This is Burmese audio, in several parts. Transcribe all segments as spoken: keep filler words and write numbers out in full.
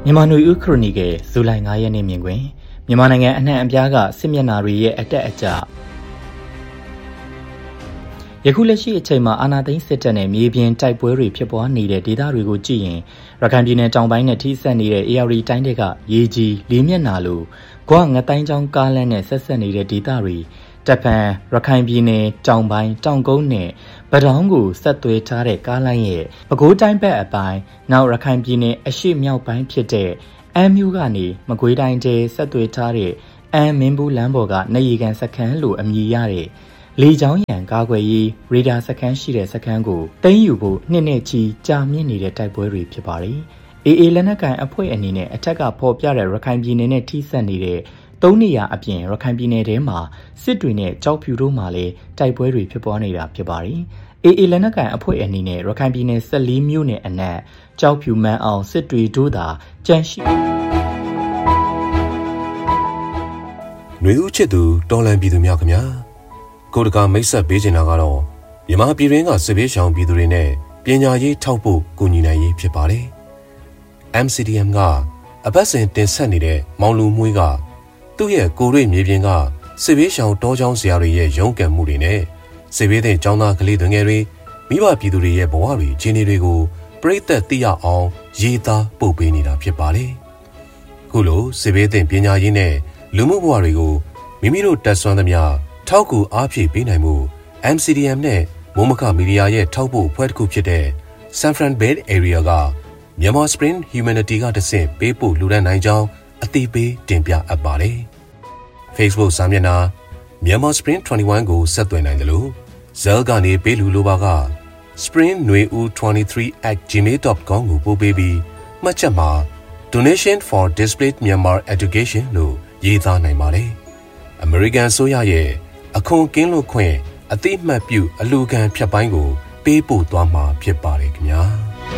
မြန်မာနွေဦးခရိုနီကယ်ဇူလိုင်၅ရက်နေ့မြင်ကွင်းမြန်မာနိုင်ငံအနှံ့အပြားကစစ်မျက်နှာတွေရဲ့အတက်အကျယခုလက်ရှိအချိန်မှာအာဏာသိမ်းစစ်တပ်နဲ့မြေပြင်တိုက်ပွဲတွေဖြစ်ပွားနေတဲ့ဒေသတွေကိုကြည့်ရင်ရခိုင်ပြည်နယ်တောင်ပိုင်းနဲ့ထိစပ်နေတဲ့ အေ အာ ရီ တိုင်းတွေကရေကြီးလေးမျက်နှာလိုဂွငတိုင်းချောင်းကားလမ်းနဲ့ဆက်ဆက်နေတဲ့ဒေသတွေတပ်ဖန်ရခိုင်ပြည်နယ်တောင်ပိုင်းတောင်ကုန်းနဲ့ဗဒေါင်းကိုဆက်သွယ်ထားတဲ့ကားလိုင်းရဲ့ပဲခူးတိုင်းဘက်အပိုင်းနောက်ရခိုင်ပြည်နယ်အရှေ့မြောက်ပိုင်းဖြစ်တဲ့အမ်းမြို့ကနေမကွေးတိုင်းကျဲဆက်သွယ်ထားတဲ့အမ်းမင်းဘူးလမ်းပေါ်ကနေရီကန်စခန်းလိုအမည်ရတဲ့လေကြောင်းရန်ကားကွယ်ရေးရေဒါစခန်းရှိတဲ့စခန်းကိုသိမ်းယူဖို့နှစ်နဲ့ချီကြာမြင့်နေတဲ့တိုက်ပွဲတွေဖြစ်ပါတယ်။အေအေလက်နက်ကိုင်အဖွဲ့အနေနဲ့အထက်ကဖော်ပြတဲ့ရခိုင်ပြည်နယ်နဲ့ထိစပ်နေတဲ့သုံးနေရာအပြင်ရခိုင်ပြည်နယ်ထဲမှာစစ်တွေနဲ့ကြောက်ဖြူတို့မှာလည်းတိုက်ပွဲတွေဖြစ်ပွားနေတာဖြစ်ပါတယ်။အေအေလက်နက်ကိုင်အဖွဲ့အနေနဲ့ရခိုင်ပြည်နယ်၁၄မြို့နယ်အနက်ကြောက်ဖြူမန်းအောင်စစ်တွေတို့သာကြန့်ရှိຫນွေဦးချစ်သူတော်လန်ပြည်သူများခင်ဗျာကိုတကာမိတ်ဆက်ပေးချင်တာကတော့မြန်မာပြည်တွင်းကစစ်ဘေးရှောင်ပြည်သူတွေနဲ့ပညာရေးထောက်ဖို့ကူညီနိုင်ရေးဖြစ်ပါတယ်။ အမ် စီ ဒီ အမ် ကအပတ်စဉ်တင်ဆက်နေတဲ့မောင်လူမွေးကသူ့ရဲ့ကိုရိမြေပြင်ကစစ်ဘေးရှောင်တောကျောင်းဆရာတွေရဲ့ရုန်းကန်မှုတွေနဲ့စစ်ဘေးတဲ့ကျောင်းသားကလေးတွေငယ်တွေမိဘပြည်သူတွေရဲ့ဘဝတွေအခြေအနေတွေကိုပြည့်သက်သိရအောင်ရေးသားပို့ပေးနေတာဖြစ်ပါတယ်။ခုလိုစစ်ဘေးတဲ့ပညာရေးနဲ့လူမှုဘဝတွေကိုမိမိတို့တက်ဆွမ်းသမျှထောက်ကူအားဖြည့်ပေးနိုင်မှု အမ် စီ ဒီ အမ် နဲ့မိုးမခမီဒီယာရဲ့ထောက်ပို့အဖွဲ့တစ်ခုဖြစ်တဲ့ San Fran Bay Area ကမြန်မာ Spring Humanity ကတဆင့်ပေးပို့လူဒန်းနိုင်ကြောင်းအသိပေးတင်ပြအပ်ပါတယ်။ Facebook စာမျက်နှာမြန်မာ Spring ၂၁ကိုဆက်သွယ်နိုင်တယ်လို့ Zell ကနေပေးလူလိုပါက spring nui u twenty-three at gmail dot com ကိုပို့ပေးပြီးမှတ်ချက်မှာ Donation for Displaced Myanmar Education လို့ရေးသားနိုင်ပါတယ်။ American ဆိုရရဲ့အခွန်ကင်းလွတ်ခွင့်အတိအမှတ်ပြုအလူခံဖြတ်ပိုင်းကိုပေးပို့သွားမှာဖြစ်ပါတယ်ခင်ဗျာ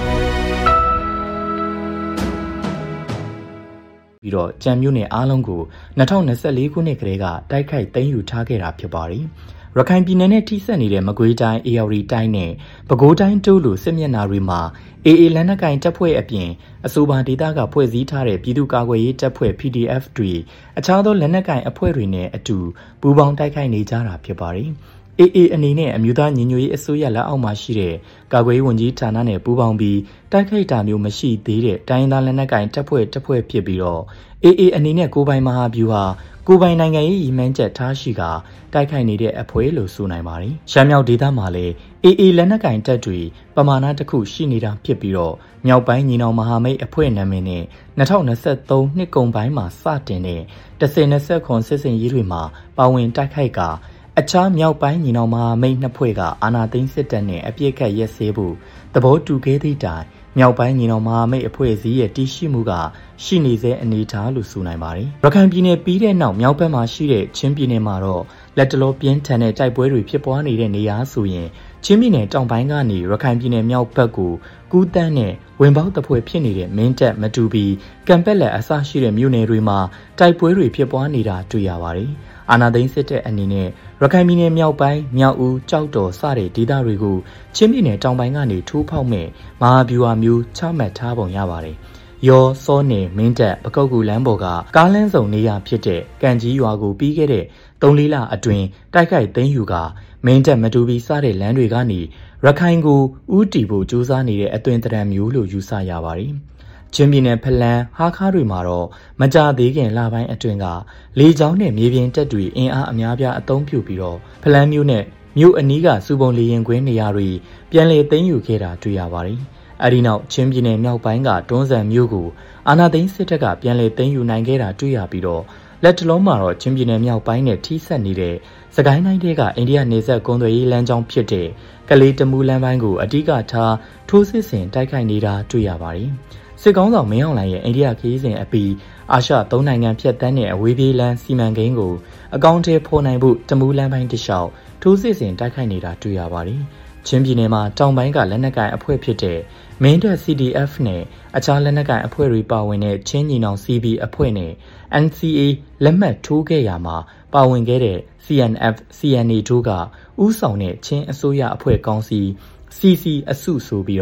ပြီးတော့ကြံမြို့နယ်အားလုံးကို၂၀၂၄ခုနှစ်ကတည်းကတိုက်ခိုက်သိမ်းယူထားခဲ့တာဖြစ်ပါတယ်ရခိုင်ပြည်နယ်နဲ့ထိစပ်နေတဲ့မကွေးတိုင်းအေရဝတီတိုင်းနဲ့ပဲခူးတိုင်းတို့လိုစစ်မျက်နှာတွေမှာအေအေလက်နက်ကိုင်တပ်ဖွဲ့အပြင်အဆိုပါဒေသကဖွဲ့စည်းထားတဲ့ပြည်သူ့ကာကွယ်ရေးတပ်ဖွဲ့ ပီ ဒီ အက်ဖ် တွေအခြားသောလက်နက်ကိုင်အဖွဲ့တွေနဲ့အတူပူးပေါင်းတိုက်ခိုက်နေကြတာဖြစ်ပါတယ်အေအေအနေနဲ့အမျိုးသားညီညွတ်ရေးအစိုးရလက်အောက်မှာရှိတဲ့ကာကွယ်ရေးဝန်ကြီးဌာနနဲ့ပူးပေါင်းပြီးတိုက်ခိုက်တာမျိုးမရှိသေးတဲ့တိုင်းသားလက်နက်ကိုင်တပ်ဖွဲ့တပ်ဖွဲ့ဖြစ်ပြီးတော့အေအေအနေနဲ့ကိုပိုင်မဟာဗျူဟာကိုပိုင်နိုင်ငံရေးရည်မှန်းချက်ထားရှိကတိုက်ခိုက်နေတဲ့အဖွဲ့လို့ဆိုနိုင်ပါတယ်။ရှမ်းမြောက်ဒေသမှာလည်းအေအေလက်နက်ကင်တပ်တွေပမာဏတစ်ခုရှိနေတာဖြစ်ပြီးတော့မြောက်ပိုင်းညီနောင်မဟာမိတ်အဖွဲ့နာမည်နဲ့၂၀၂၃နှစ်ကုန်ပိုင်းမှာစတင်တဲ့၁၀၂၇စစ်စင်ရေးတွေမှာပါဝင်တိုက်ခိုက်ကအခြားမြောက်ပိုင်းညီနောင်မဟာမိတ်နှစ်ဖွဲ့ကအာဏာသိမ်းစစ်တပ်နဲ့အပြစ်ခတ်ရက်စဲဖို့သဘောတူခဲ့သည့်တိုင်မြောက်ပိုင်းညီနောင်မဟာမိတ်အဖွဲ့အစည်းရဲ့တည်ရှိမှုကရှိနေစေအနေထားလို့ဆိုနိုင်ပါတယ်။ရခိုင်ပြည်နယ်ပြီးတဲ့နောက်မြောက်ဘက်မှာရှိတဲ့ချင်းပြည်နယ်မှာတော့လက်တလောပြင်းထန်တဲ့တိုက်ပွဲတွေဖြစ်ပွားနေတဲ့နေရာဆိုရင်ချင်းပြည်နယ်တောင်ပိုင်းကနေရခိုင်ပြည်နယ်မြောက်ဘက်ကိုကူးတန်းနဲ့ဝင်ပေါက်တပွဲဖြစ်နေတဲ့မင်းတပ်မတူပီကံပက်လက်အစရှိတဲ့မြို့နယ်တွေမှာတိုက်ပွဲတွေဖြစ်ပွားနေတာတွေ့ရပါတယ်။အာဏာသိမ်းစစ်တပ်အနေနဲ့ရခိုင်ပြည်နယ်မြောက်ပိုင်းမြောက်ဦးကြောက်တော်စတဲ့ဒေသတွေကိုချင်းပြည်နယ်တောင်ပိုင်းကနေထိုးဖောက်မဲ့မဟာဗျူဟာမျိုးချမှတ်ထားပုံရပါတယ်။ရောစောနယ်မင်းတပ်ပကုတ်ကူလမ်းပေါ်ကကားလမ်းစုံနေရာဖြစ်တဲ့ကံကြီးရွာကိုပြီးခဲ့တဲ့သုံးလေးလအတွင်းတိုက်ခိုက်သိမ်းယူကမင်းတပ်မတူပီစတဲ့လမ်းတွေကနေရခိုင်ကိုဥတီဖို့ကြိုးစားနေတဲ့အသွင်သဏ္ဍာန်မျိုးလို့ယူဆရပါတယ်။ချင်းပြည်နယ်ဖလန်းဟာခါတွေမှာတော့မကြသေးခင်လပိုင်းအတွင်းကလေကြောင်းနဲ့မြေပြင်တပ်တွေအင်အားအများပြားအသုံးပြုပြီးတော့ဖလန်းမြို့နဲ့မြို့အနီးကစူပုံလေရင်ကွင်းနေရာတွေပြန်လည်သိမ်းယူခဲ့တာတွေ့ရပါတယ်။အဲဒီနောက်ချင်းပြည်နယ်မြောက်ပိုင်းကတွန်းဇံမြို့ကိုအာဏာသိမ်းစစ်တပ်ကပြန်လည်သိမ်းယူနိုင်ခဲ့တာတွေ့ရပြီးတော့လက်တလုံးမှာတော့ချင်းပြည်နယ်မြောက်ပိုင်းနဲ့ထိစပ်နေတဲ့စကိုင်းတိုင်းတွေကအိန္ဒိယနေဆက်ကုန်းသွယ်ရေးလမ်းကြောင်းဖြစ်တဲ့ကလေးတမူလမ်းပိုင်းကိုအဓိကထားထိုးစစ်ဆင်တိုက်ခိုက်နေတာတွေ့ရပါတယ်။စစ်ကောင်းဆောင်မင်းအောင်လှိုင်ရဲ့အိန္ဒိယခရီးစဉ်အပြီးအာရှသုံးနိုင်ငံဖြတ်တန်းတဲ့အဝေးပြေးလမ်းစီမံကိန်းကိုအကောင့်ထဲဖော်နိုင်ဖို့တမူလမ်းပိုင်းတစ်လျှောက်ထိုးစစ်ဆင်တိုက်ခိုက်နေတာတွေ့ရပါတယ်။ချင်းပြည်နယ်မှာတောင်ပိုင်းကလက်နက်ကိုင်အဖွဲ့ဖြစ်တဲ့မင်းတပ် စီ ဒီ အက်ဖ် နဲ့အခြားလက်နက်ကိုင်အဖွဲ့တွေပါဝင်တဲ့ချင်းညီနောင် စီ ဘီ အဖွဲ့နဲ့ အန် စီ အေ လက်မှတ်ထိုးခဲ့ရမှာပါဝင်ခဲ့တဲ့ စီ အန် အက်ဖ် စီ အန် အေ တို့ကဥဆောင်တဲ့ချင်းအစိုးရအဖွဲ့ကောင်စီ စီ စီ အစုဆိုပြီးတော့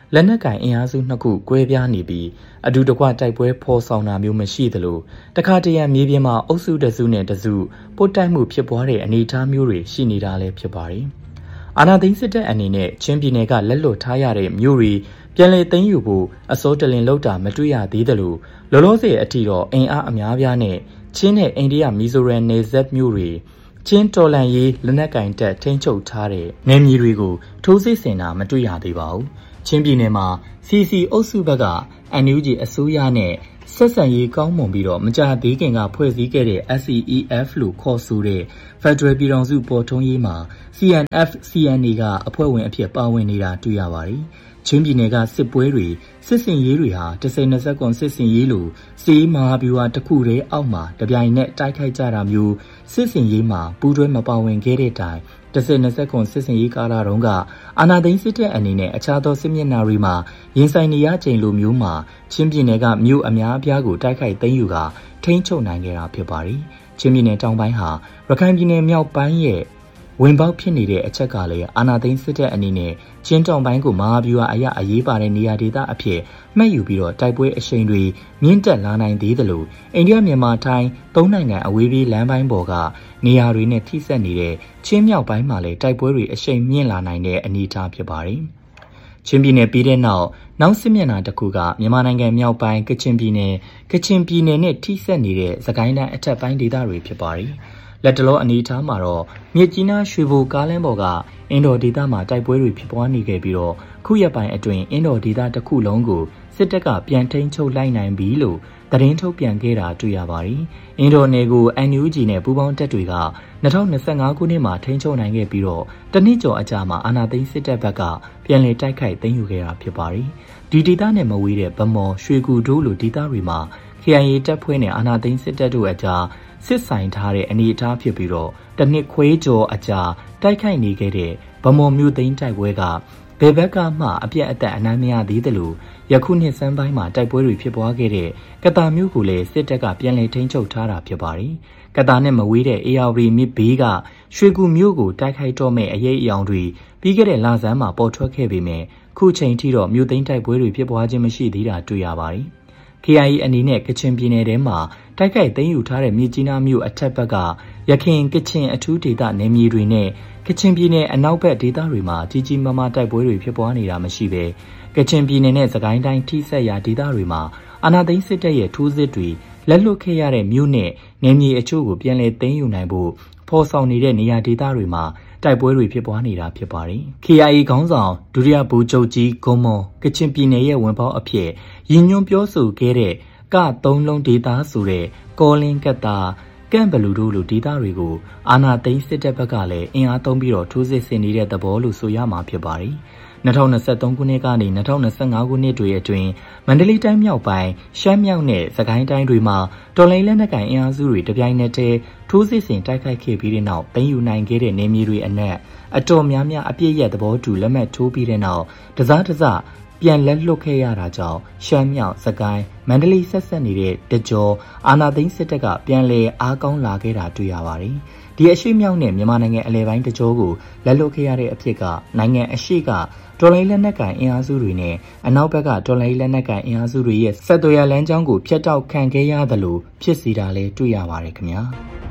လက်နက်ကင်အင်အားစုနှစ်ခုကွဲပြားနေပြီးအတူတကွတိုက်ပွဲဖော်ဆောင်တာမျိုးမရှိသလိုတခါတရံမြေပြင်မှာအုပ်စုတစုနဲ့တစုပုတ်တိုက်မှုဖြစ်ပွားတဲ့အနေအထားမျိုးတွေရှိနေတာလည်းဖြစ်ပါတယ်။အာဏာသိမ်းစစ်တပ်အနေနဲ့ချင်းပြည်နယ်ကလက်လွတ်ထားရတဲ့မြို့တွေပြန်လည်သိမ်းယူဖို့အစိုးတလင်လောက်တာမတွေ့ရသေးသလိုလောလောဆယ်အထိတော့အင်အားအများပြားနဲ့ချင်းနဲ့အိန္ဒိယမီဇိုရမ်နယ်စပ်မြို့တွေချင်းတော်လန်ရေးလက်နက်ကင်တပ်ထိန်းချုပ်ထားတဲ့နယ်မြေတွေကိုထိုးစစ်ဆင်တာမတွေ့ရသေးပါဘူး။ချင်းပြည်နယ်မှာ စီစီ အုပ်စုဘက်က အန် ယူ ဂျီ အစိုးရနဲ့ဆက်ဆံရေးကောင်းမွန်ပြီးတော့မကြာသေးခင်ကဖွဲ့စည်းခဲ့တဲ့ အက်စ် အီ အီ အက်ဖ် လို့ခေါ်ဆိုတဲ့ Federal ပြည်ထောင်စုပေါ်ထွန်းရေးမှာ စီ အန် အက်ဖ် စီ အန် အေ ကအဖွဲ့ဝင်အဖြစ်ပါဝင်နေတာတွေ့ရပါတယ်။ချင်းပြည်နယ်ကစစ်ပွဲတွေစစ်စင်ရေးတွေဟာတစ်စိတ်နှစ်ဆက်ကွန်စစ်စင်ရေးလိုစီးမဟာဗျူဟာတစ်ခုတည်းအောက်မှာတပြိုင်နက်တိုက်ခိုက်ကြတာမျိုးစစ်စင်ရေးမှာပူးတွဲမပါဝင်ခဲ့တဲ့တိုင်တစ်စိတ်နှစ်ဆက်ကွန်စစ်စင်ရေးကာလတုန်းကအာဏာသိမ်းစစ်တပ်အနေနဲ့အခြားသောစစ်မျက်နှာတွေမှာရင်ဆိုင်နေရချိန်လိုမျိုးမှာချင်းပြည်နယ်ကမြို့အများအပြားကိုတိုက်ခိုက်သိမ်းယူကထိန်းချုပ်နိုင်ခဲ့တာဖြစ်ပါတယ်။ချင်းပြည်နယ်တောင်ပိုင်းဟာရခိုင်ပြည်နယ်မြောက်ပိုင်းရဲ့ဝင်ပေါက်ဖြစ်နေတဲ့အချက်ကလည်းအာဏာသိမ်းစစ်တပ်အနေနဲ့ချင်းတောင်ပိုင်းကိုမဟာဗျူဟာအရာအရေးပါတဲ့နေရာဒေသအဖြစ်မှတ်ယူပြီးတော့တိုက်ပွဲအရှိန်တွေမြင့်တက်လာနိုင်သေးသလိုအိန္ဒိယမြန်မာထိုင်းသုံးနိုင်ငံအဝေးပြေးလမ်းပိုင်းပေါ်ကနေရာတွေနဲ့ထိစပ်နေတဲ့ချင်းမြောက်ပိုင်းမှာလည်းတိုက်ပွဲတွေအရှိန်မြင့်လာနိုင်တဲ့အနေအထားဖြစ်ပါတယ်။ချင်းပြည်နယ်ပြီးတဲ့နောက်နောက်စစ်မျက်နှာတစ်ခုကမြန်မာနိုင်ငံမြောက်ပိုင်းကချင်ပြည်နယ်ကချင်ပြည်နယ်နဲ့ထိစပ်နေတဲ့စကိုင်းတိုင်းအထက်ပိုင်းဒေသတွေဖြစ်ပါတယ်။လက်တလောအနေအထားမှာတော့မြစ်ကြီးနားရွှေဘိုကားလမ်းပေါ်ကအင်ဒိုဒေသမှာတိုက်ပွဲတွေဖြစ်ပွားနေခဲ့ပြီးတော့ခုရက်ပိုင်းအတွင်းအင်ဒိုဒေသတစ်ခုလုံးကိုစစ်တပ်ကပြန်ထိန်းချုပ်လိုက်နိုင်ပြီလို့သတင်းထုတ်ပြန်ခဲ့တာတွေ့ရပါတယ်။အင်ဒိုနယ်ကို အန် ယူ ဂျီ နဲ့ပူးပေါင်းတပ်တွေက၂၀၂၅ခုနှစ်မှာထိန်းချုပ်နိုင်ခဲ့ပြီးတော့တနှစ်ကျော်အကြာမှာအာဏာသိမ်းစစ်တပ်ဘက်ကပြန်လည်တိုက်ခိုက်သိမ်းယူခဲ့တာဖြစ်ပါတယ်။ဒီဒေသနဲ့မဝေးတဲ့ဗမော်ရွှေကူတို့လိုဒေသတွေမှာ ကေ အိုင် အေ တပ်ဖွဲ့နဲ့အာဏာသိမ်းစစ်တပ်တို့အကြားစစ်ဆိုင်ထားတဲ့အနေအထားဖြစ်ပြီးတော့တနစ်ခွေးကျော်အကြာတိုက်ခိုက်နေခဲ့တဲ့ဗမော်မြို့သိမ်းတိုက်ပွဲကဘယ်ဘက်ကမှအပြတ်အသတ်အနိုင်မရသေးသလိုယခုနှစ်စမ်းပိုင်းမှာတိုက်ပွဲတွေဖြစ်ပွားခဲ့တဲ့ကတာမြို့ကိုလည်းစစ်တပ်ကပြန်လည်ထိန်းချုပ်ထားတာဖြစ်ပါတယ်။ကတာနဲ့မဝေးတဲ့အေယာဝတီမြစ်ဘေးကရွှေကူမြို့ကိုတိုက်ခိုက်တော့မဲ့အရေးအယောင်တွေပြီးခဲ့တဲ့လဆန်းမှာပေါ်ထွက်ခဲ့ပေမဲ့ခုချိန်ထိတော့မြို့သိမ်းတိုက်ပွဲတွေဖြစ်ပွားခြင်းမရှိသေးတာတွေ့ရပါတယ်။ ကေ အိုင် အေ အနေနဲ့ကချင်ပြည်နယ်ထဲမှာတိုက်ခိုက်သိမ်းယူထားတဲ့မြစ်ကြီးနားမြို့အထက်ဘက်ကရခိုင်ကချင်အထူးဒေသနယ်မြေတွေနဲ့ကချင်ပြည်နယ်အနောက်ဘက်ဒေသတွေမှာကြီးကြီးမားမားတိုက်ပွဲတွေဖြစ်ပွားနေတာမရှိပဲကချင်ပြည်နယ်နဲ့စကိုင်းတိုင်းထိစပ်ရာဒေသတွေမှာအာဏာသိမ်းစစ်တပ်ရဲ့ထိုးစစ်တွေလက်လွတ်ခဲ့ရတဲ့မြို့နဲ့နယ်မြေအချို့ကိုပြန်လည်သိမ်းယူနိုင်ဖို့ဖော်ဆောင်နေတဲ့နေရာဒေသတွေမှာတိုက်ပွဲတွေဖြစ်ပွားနေတာဖြစ်ပါတယ်။ ကေ အိုင် အေ ခေါင်းဆောင်ဒုတိယဗိုလ်ချုပ်ကြီးဂွန်မော်ကချင်ပြည်နယ်ရဲ့ဝင်ပေါက်အဖြစ်ရည်ညွှန်းပြောဆိုခဲ့တဲ့ကသုံးလုံးဒေသဆိုတဲ့ကောလင်းကတ်တာကန့်ဘလူတို့လိုဒေသတွေကိုအာဏာသိမ်းစစ်တပ်ဘက်ကလည်းအင်အားသုံးပြီးတော့ထိုးစစ်ဆင်နေတဲ့သဘောလို့ဆိုရမှာဖြစ်ပါတယ်။၂၀၂၃ခုနှစ်ကနေ၂၀၂၅ခုနှစ်တွေအတွင်းမန္တလေးတိုင်းမြောက်ပိုင်းရှမ်းမြောက်နဲ့စကိုင်းတိုင်းတွေမှာတော်လိုင်းလက်နက်ကိုင်အင်အားစုတွေတပြိုင်နက်တည်းထိုးစစ်ဆင်တိုက်ခိုက်ခဲ့ပြီးတဲ့နောက်သိမ်းယူနိုင်ခဲ့တဲ့နေမြေတွေအနက်အတော်များများအပြည့်ရဲ့သဘောတူလက်မှတ်ထိုးပြီးတဲ့နောက်တစားတစားပြန်လက်လွတ်ခဲ့ရတာကြောင့်ရှမ်းမြောက်စကိုင်းမန္တလေးဆက်ဆက်နေတဲ့တကြောအာနာသိန်းစစ်တပ်ကပြန်လည်အားကောင်းလာခဲ့တာတွေ့ရပါတယ်။ဒီအရှိမြောက်နဲ့မြန်မာနိုင်ငံအလဲပိုင်းတကြောကိုလက်လွတ်ခဲ့ရတဲ့အဖြစ်ကနိုင်ငံအရှိကတော်လိုင်းလက်နက်ကိုင်အင်အားစုတွေနဲ့အနောက်ဘက်ကတော်လိုင်းလက်နက်ကိုင်အင်အားစုတွေရဲ့ဆက်သွယ်ရလမ်းကြောင်းကိုဖျက်တောက်ခံခဲ့ရသလိုဖြစ်စီတာလည်းတွေ့ရပါတယ်ခင်ဗျာ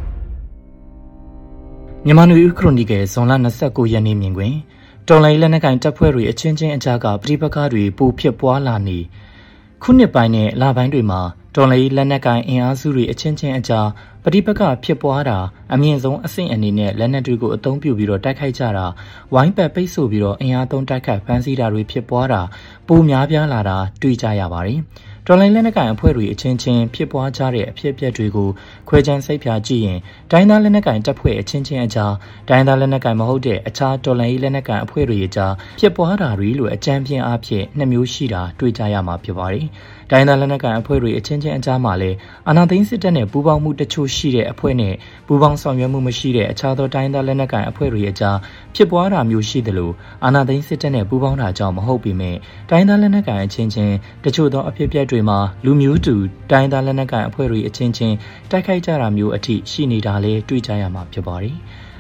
။မြန်မာနွေဦးခရိုနီကယ်ဇွန်လ၂၉ရက်နေ့မြင်တွင်တော်လိုင်းလက်နက်ကိုင်တပ်ဖွဲ့တွေအချင်းချင်းအကြားကပြည်ပခါတွေပိုဖြစ်ပွားလာနေခုနှစ်ပိုင်းနဲ့လပိုင်းတွေမှာတော်လိုင်းလက်နက်ကိုင်အင်အားစုတွေအချင်းချင်းအကြားပဋိပက္ခဖြစ်ပွားတာအမြင့်ဆုံးအဆင့်အနေနဲ့လက်နက်တွေကိုအသုံးပြုပြီးတော့တိုက်ခိုက်ကြတာဝိုင်းပတ်ပိတ်ဆို့ပြီးတော့အင်အားသုံးတိုက်ခိုက်ဖမ်းဆီးတာတွေဖြစ်ပွားတာပိုများပြားလာတာတွေ့ကြရပါတယ်။တော်လိုင်းလက်နက်ကိုင်အဖွဲ့တွေအချင်းချင်းဖြစ်ပွားကြတဲ့အဖြစ်အပျက်တွေကိုခွဲခြမ်းစိတ်ဖြာကြည့်ရင်တိုင်းသားလက်နက်ကိုင်တပ်ဖွဲ့အချင်းချင်းအကြားတိုင်းသားလက်နက်ကိုင်မဟုတ်တဲ့အခြားတော်လိုင်းလက်နက်ကိုင်အဖွဲ့တွေအကြားဖြစ်ပွားတာတွေလိုအကြမ်းပြင်းအားဖြင့်နှစ်မျိုးရှိတာတွေ့ကြရမှာဖြစ်ပါတယ်။တိုင်းသားလက်နက်ကိုင်အဖွဲ့တွေအချင်းချင်းအကြားမှာလည်းအာဏာသိမ်းစစ်တပ်နဲ့ပူးပေါင်းမှုတချို့ရှိတဲ့အဖွဲ့နဲ့ပူးပေါင်းဆောင်ရွက်မှုမရှိတဲ့အခြားသောတိုင်းသားလက်နက်ကိုင်အဖွဲ့တွေအကြားဖြစ်ပွားတာမျိုးရှိသလိုအာဏာသိမ်းစစ်တပ်နဲ့ပူးပေါင်းတာကြောင့်မဟုတ်ပေမဲ့တိုင်းသားလက်နက်ကိုင်အချင်းချင်းတချို့သောအဖြစ်အပျက်တွေမှာလူမျိုးတူတိုင်းသားလက်နက်ကိုင်အဖွဲ့တွေအချင်းချင်းတိုက်ခိုက်ကြတာမျိုးအထိရှိနေတာလည်းတွေ့ကြရမှာဖြစ်ပါတယ်။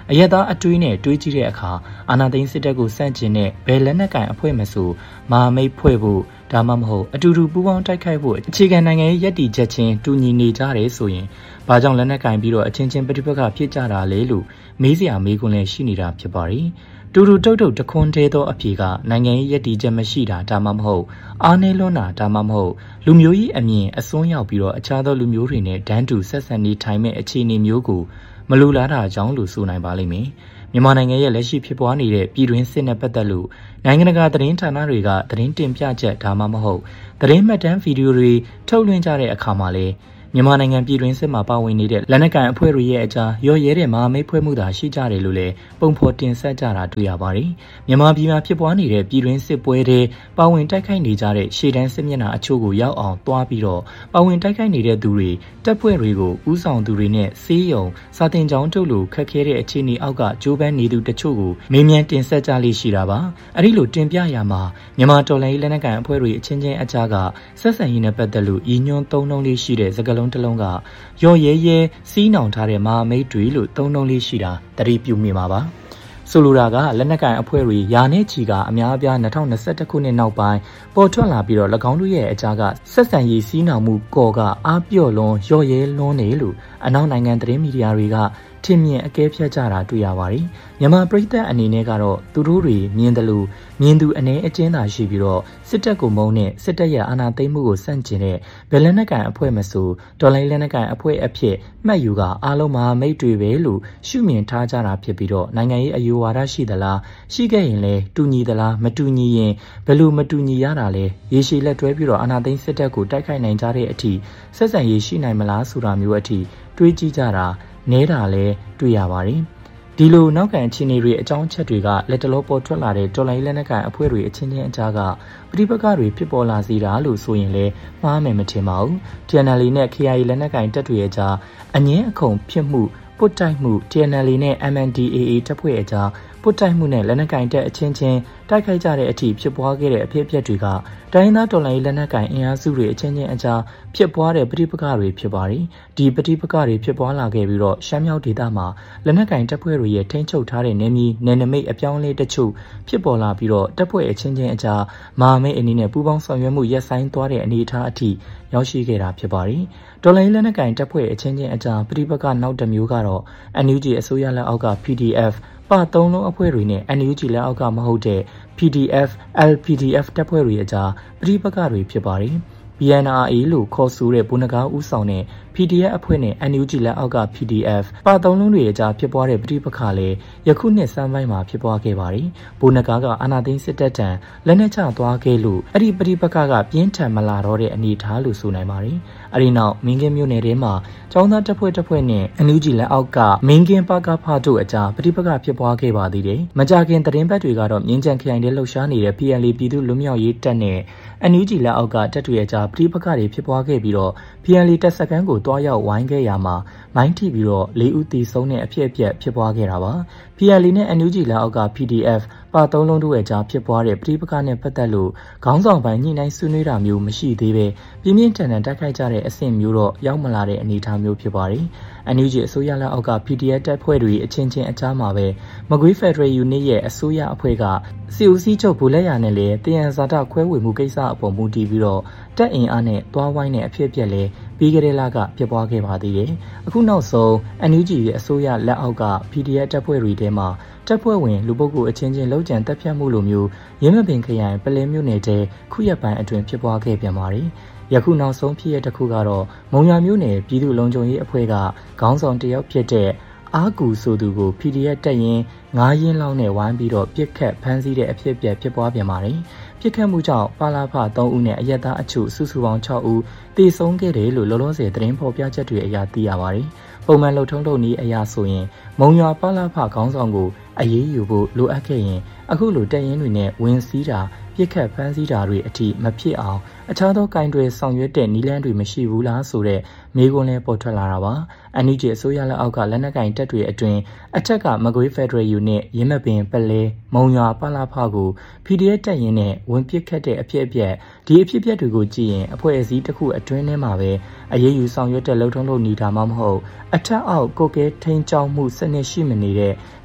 အရက်သားအတွေးနဲ့တွေးကြည့်တဲ့အခါအာဏာသိမ်းစစ်တပ်ကိုစန့်ကျင်တဲ့ဘယ်လက်နက်ကိုင်အဖွဲ့မဆိုမဟာမိတ်ဖွဲ့ဖို့ဒါမှမဟုတ်အတူတူပူးပေါင်းတိုက်ခိုက်ဖို့အခြေခံနိုင်ငံရေးရည်တည်ချက်ချင်းတူညီနေကြတယ်ဆိုရင်ဘာကြောင့်လက်နက်ကင်ပြီးတော့အချင်းချင်းပဋိပက္ခဖြစ်ကြတာလဲလို့မေးစရာမေးခွန်းလည်းရှိနေတာဖြစ်ပါတယ်။တူတူတုတ်တုတ်တခွန်းသေးသောအဖြေကနိုင်ငံရေးရည်တည်ချက်မရှိတာဒါမှမဟုတ်အားနည်းလွန်းတာဒါမှမဟုတ်လူမျိုးကြီးအမြင်အစွန်းရောက်ပြီးတော့အခြားသောလူမျိုးတွေနဲ့ဒန်းတူဆက်ဆံနေထိုင်မဲ့အခြေအနေမျိုးကိုမလူလားတာကြောင့်လို့ဆိုနိုင်ပါလိမ့်မယ်။မြန်မာနိုင်ငံရဲ့လက်ရှိဖြစ်ပွားနေတဲ့ပြည်တွင်းစစ်နဲ့ပတ်သက်လို့နိုင်ငံတကာသတင်းဌာနတွေကသတင်းတင်ပြချက်ဒါမှမဟုတ်သတင်းမှတ်တမ်းဗီဒီယိုတွေထုတ်လွှင့်ကြတဲ့အခါမှာလည်းမြန်မာနိုင်ငံပြည်တွင်းစစ်မှာပါဝင်နေတဲ့လက်နက်ကိုင်အဖွဲ့တွေရဲ့အကြားရော့ရဲတဲ့မဟာမိတ်ဖွဲ့မှုသာရှိကြတယ်လို့လည်းပုံဖော်တင်ဆက်ကြတာတွေ့ရပါတယ်။မြန်မာပြည်မှာဖြစ်ပွားနေတဲ့ပြည်တွင်းစစ်ပွဲတွေပါဝင်တိုက်ခိုက်နေကြတဲ့ရှေ့တန်းစစ်မျက်နှာအချို့ကိုရောက်အောင်တွားပြီးတော့ပါဝင်တိုက်ခိုက်နေတဲ့သူတွေတပ်ဖွဲ့တွေကိုဥဆောင်သူတွေနဲ့စီးရုံစာတင်ကြောင်းတို့လိုခက်ခဲတဲ့အခြေအနေအောက်ကဂျိုးပန်းနေသူတချို့ကိုမေးမြန်းတင်ဆက်ကြလိမ့်ရှိတာပါ။အဲဒီလိုတင်ပြရမှာမြန်မာတော်လှန်ရေးလက်နက်ကိုင်အဖွဲ့တွေအချင်းချင်းအကြားကဆက်ဆံရေးနဲ့ပတ်သက်လို့ရည်ညွှန်းသုံးနှုန်းလေးရှိတဲ့စကားလုံးတစ်လုံးကရော့ရဲရဲစီးနှောင်ထားတဲ့မဟာမိတ်တွေလို့သုံးနှုန်းလေးရှိတာတတိပြုမိမှာပါဆိုလိုတာကလက်နက်ကိုင်အဖွဲ့တွေယာနဲ့ချီကအများအပြား၂၀၂၁ခုနှစ်နောက်ပိုင်းပေါ်ထွက်လာပြီးတော့၎င်းတို့ရဲ့အကြားကဆက်ဆံရေးစီးနှောင်မှုကော်ကအားပြော့လွန်ရော့ရဲလွန်းနေလို့အနောက်နိုင်ငံသတင်းမီဒီယာတွေကထင်မြင်အကဲဖြတ်ကြတာတွေ့ရပါတယ်။မြန်မာပြည်သက်အနေနဲ့ကတော့သူတို့တွေမြင်တယ်လို့မြင်သူအနေအကျဉ်းသာရှိပြီးတော့စစ်တပ်ကိုမုန်းတဲ့စစ်တပ်ရဲ့အာဏာသိမ်းမှုကိုစန့်ကျင်တဲ့ဗလက်နက်ကန်အဖွဲ့မဆိုဒေါ်လာလက်နက်ကန်အဖွဲ့အဖြစ်မှတ်ယူကအားလုံးမဟာမိတ်တွေပဲလို့ရှုမြင်ထားကြတာဖြစ်ပြီးတော့နိုင်ငံရေးအယူဝါဒရှိသလားရှိခဲ့ရင်လည်းတူညီသလားမတူညီရင်ဘယ်လိုမတူညီရတာလဲရေရှည်လက်တွဲပြီးတော့အာဏာသိမ်းစစ်တပ်ကိုတိုက်ခိုက်နိုင်ကြတဲ့အထိဆက်ဆံရေးရှိနိုင်မလားဆိုတာမျိုးအထိတွေးကြည့်ကြတာနဲတာလည်းတွေ့ရပါတယ်။ဒီလိုနောက်ကန်အခြေအနေတွေအကြောင်းချက်တွေကလက်တလောပေါ်ထွက်လာတဲ့တော်လိုင်းလက်နက်ကန်အဖွဲ့တွေအချင်းချင်းအကြားကပဋိပက္ခတွေဖြစ်ပေါ်လာစေတာလို့ဆိုရင်လည်းမှားမယ်မထင်ပါဘူး။ ที เอ็น แอล နဲ့ ကေ အိုင် အေ လက်နက်ကန်တပ်တွေအကြားအငင်းအခုံဖြစ်မှုပုတ်တိုက်မှု ที เอ็น แอล နဲ့ အမ် အန် ဒီ အေ အေ တပ်ဖွဲ့အကြားပုတ်တိုက်မှုနဲ့လက်နက်ကန်တပ်အချင်းချင်းတိုက်ခိုက်ကြတဲ့အထိဖြစ်ပွားခဲ့တဲ့အဖြစ်အပျက်တွေကတိုင်းသားတော်လှန်ရေးလက်နက်ကိုင်အင်အားစုတွေအချင်းချင်းအကြားဖြစ်ပွားတဲ့ပဋိပက္ခတွေဖြစ်ပါတယ်။ဒီပဋိပက္ခတွေဖြစ်ပွားလာခဲ့ပြီးတော့ရှမ်းမြောက်ဒေသမှာလက်နက်ကိုင်တပ်ဖွဲ့တွေရဲ့ထိန်းချုပ်ထားတဲ့နယ်မြေနယ်နိမိတ်အပြောင်းအလဲတချို့ဖြစ်ပေါ်လာပြီးတော့တပ်ဖွဲ့အချင်းချင်းအကြားမဟာမိတ်အနေနဲ့ပူးပေါင်းဆောင်ရွက်မှုရပ်ဆိုင်းသွားတဲ့အနေအထားအထိရောက်ရှိခဲ့တာဖြစ်ပါတယ်။တော်လှန်ရေးလက်နက်ကိုင်တပ်ဖွဲ့အချင်းချင်းအကြားပဋိပက္ခနောက်တစ်မျိုးကတော့ အန် ယူ ဂျီ အစိုးရလက်အောက်က ပီ ဒီ အက်ဖ် ပါသုံးလုံးအဖွဲ့တွေနဲ့ အန် ယူ ဂျီ လက်အောက်ကမဟုတ်တဲ့ ပီ ဒီ အက်ဖ် အယ် ပီ ဒီ အက်ဖ် တပ်ဖွဲ့တွေအကြားပဋိပက္ခတွေဖြစ်ပါတယ်။ ဘီ အန် အာ အေ လို့ခေါ်ဆိုတဲ့ဗိုလ်နဂါးဦးဆောင်တဲ့ ပီ ဒီ အက်ဖ် အဖွဲ့နဲ့ အန် ယူ ဂျီ လက်အောက်က ပီ ဒီ အက်ဖ် ပါသုံးလုံးတွေအကြားဖြစ်ပွားတဲ့ပဋိပက္ခလည်းယခုနှစ်စမ်းပိုင်းမှာဖြစ်ပွားခဲ့ပါတယ်။ဗိုလ်နဂါးကအာဏာသိမ်းစစ်တပ်ထံလက်နက်ချသွားခဲ့လို့အဲ့ဒီပဋိပက္ခကပြင်းထန်မလာတော့တဲ့အနေအထားလို့ဆိုနိုင်ပါတယ်။အဲ့ဒီနောက်မင်းကင်းမြို့နယ်ထဲမှာကျောင်းသားတပ်ဖွဲ့တပ်ဖွဲ့နဲ့ အန် ယူ ဂျီ လက်အောက်ကမင်းကင်းပါကဖတို့အကြားပဋိပက္ခဖြစ်ပွားခဲ့ပါသေးတယ်။မကြခင်သတင်းပတ်တွေကတော့မြင်းကြံခရိုင်ထဲလှုပ်ရှားနေတဲ့ ပီ အယ် အေ ပြည်သူ့လွတ်မြောက်ရေးတပ်နဲ့ အန် ယူ ဂျီ လက်အောက်ကတပ်တွေအကြားပဋိပက္ခတွေဖြစ်ပွားခဲ့ပြီးတော့ ပီ အယ် အေ တပ်စခန်းကိုတွားရောက်ဝိုင်းခဲ့ရမှာမိုင်းထိပြီးတော့လေးဦးသေဆုံးတဲ့အဖြစ်အပျက်ဖြစ်ပွားခဲ့တာပါ။ ပီ အယ် အေ နဲ့ အန် ယူ ဂျီ လက်အောက်က ပီ ဒီ အက်ဖ် ပါသုံးလုံးတို့ရဲ့ကြားဖြစ်ပွားတဲ့ပဋိပက္ခနဲ့ပတ်သက်လို့ခေါင်းဆောင်ပိုင်းညှိနှိုင်းဆွေးနွေးတာမျိုးမရှိသေးပဲပြင်းပြင်းထန်ထန်တိုက်ခိုက်ကြတဲ့အဆင့်မျိုးတော့ရောက်မလာတဲ့အနေအထားမျိုးဖြစ်ပါတယ်။ အန် ယူ ဂျီ အစိုးရလက်အောက်က ပီ ဒီ အက်ဖ် တပ်ဖွဲ့တွေအချင်းချင်းအကြားမှာပဲမကွေးဖက်ဒရယ်ယူနစ်ရဲ့အစိုးရအဖွဲ့ကစီဦးစီးချုပ်ဗိုလ်လက်ရာနဲ့လည်းတယံဇာတခွဲဝေမှုကိစ္စအပေါ်မူတည်ပြီးတော့တပ်အင်အားနဲ့တွားဝိုင်းတဲ့အဖြစ်အပျက်လည်းပြီးကြတဲ့လကဖြစ်ပွားခဲ့ပါသေးတယ်။အခုနောက်ဆုံး အန် ယူ ဂျီ ရဲ့အစိုးရလက်အောက်က ပီ ဒီ အက်ဖ် တပ်ဖွဲ့တွေထဲမှာတပ်ဖွဲ့ဝင်လူပုဂ္ဂိုလ်အချင်းချင်းလှုပ်ကြံတပ်ဖြတ်မှုလိုမျိုးရင်းမပင်ခရိုင်ပလဲမြို့နယ်ထဲခုရက်ပိုင်းအတွင်းဖြစ်ပွားခဲ့ပြန်ပါတယ်။ယခုနောက်ဆုံးဖြစ်ရတစ်ခုကတော့မုံရွာမြို့နယ်ပြည်သူ့လုံခြုံရေးအဖွဲ့ကခေါင်းဆောင်တယောက်ဖြစ်တဲ့အာကူဆိုသူကို ပီ ဒီ အက်ဖ် တပ်ရင်းငါးရင်းလောက်နဲ့ဝိုင်းပြီးတော့ပြစ်ခတ်ဖမ်းဆီးတဲ့အဖြစ်အပျက်ဖြစ်ပွားပြန်ပါတယ်။ပြစ်ခတ်မှုကြောင့်ပါလာဖသုံးဦးနဲ့အရက်သားအချို့စုစုပေါင်းခြောက်ဦးသေဆုံးခဲ့တယ်လို့လောလောဆယ်သတင်းဖော်ပြချက်တွေအရသိရပါတယ်။ပုံမှန်လှုပ်ထုံးထုတ်နည်းအရာဆိုရင်မုံရွာပါလာဖခေါင်းဆောင်ကိုအရေးယူဖို့လိုအပ်ခဲ့ရင်အခုလိုတပ်ရင်းတွေနဲ့ဝင်စည်းတာပြစ်ခတ်ဖမ်းဆီးတာတွေအထိမဖြစ်အောင်အခြားသောကင်တွယ်ဆောင်ရွက်တဲ့နည်းလမ်းတွေမရှိဘူးလားဆိုတဲ့မေးခွန်းလည်းပေါ်ထွက်လာတာပါ။ အန် ယူ ဂျီ အစိုးရလက်အောက်ကလက်နက်ကင်တပ်တွေအတွင်းအထက်ကမကွေးဖက်ဒရယ်ယူနစ်ရင်းမပင်ပလဲမုံရွာပါလာဖကို ပီ ဒီ အက်ဖ် တပ်ရင်းနဲ့ဝင်ပစ်ခတ်တဲ့အဖြစ်အပျက်ဒီအဖြစ်အပျက်တွေကိုကြည့်ရင်အဖွဲ့အစည်းတစ်ခုအတွင်းထဲမှာပဲအရေးယူဆောင်ရွက်တဲ့လှုပ်ထုံးလုပ်နေတာမှမဟုတ်အထက်အောက်ကိုကဲထိန်းချောင်းမှုစနစ်ရှိမနေတဲ့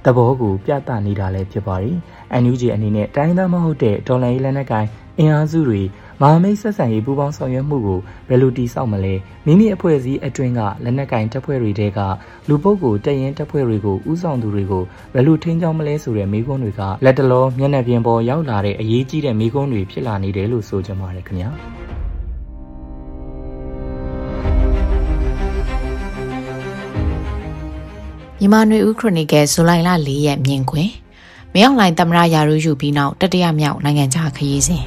သဘောကိုပြသနေတာလည်းဖြစ်ပါတယ်။ အန်ယူဂျီ အနေနဲ့တိုင်းသားမဟုတ်တဲ့ဒေါ်လာရေးလက်နက်ကိုင်အင်အားစုတွေမဟာမိတ်ဆက်ဆံရေးပူးပေါင်းဆောင်ရွက်မှုကိုဘယ်လိုတည်ဆောက်မလဲမိမိအဖွဲ့အစည်းအတွင်းကလက်နက်ကိုင်တပ်ဖွဲ့တွေတဲကလူပုဂ္ဂိုလ်တရင်တပ်ဖွဲ့တွေကိုဥဆောင်သူတွေကိုဘယ်လိုထိန်းချောင်းမလဲဆိုတဲ့မေးခွန်းတွေကလက်တလောမျက်နှာပြင်ပေါ်ရောက်လာတဲ့အရေးကြီးတဲ့မေးခွန်းတွေဖြစ်လာနေတယ်လို့ဆိုကြပါတယ်ခင်ဗျာမြန်မာနွေဦးခရိုနီကယ်ဇူလိုင်လ၄ရက်မြင်ကွင်းမင်းအောင်လှိုင်သမ္မတရာထူးယူပြီးနောက်တတိယမြောက်နိုင်ငံခြားခရီးစဉ်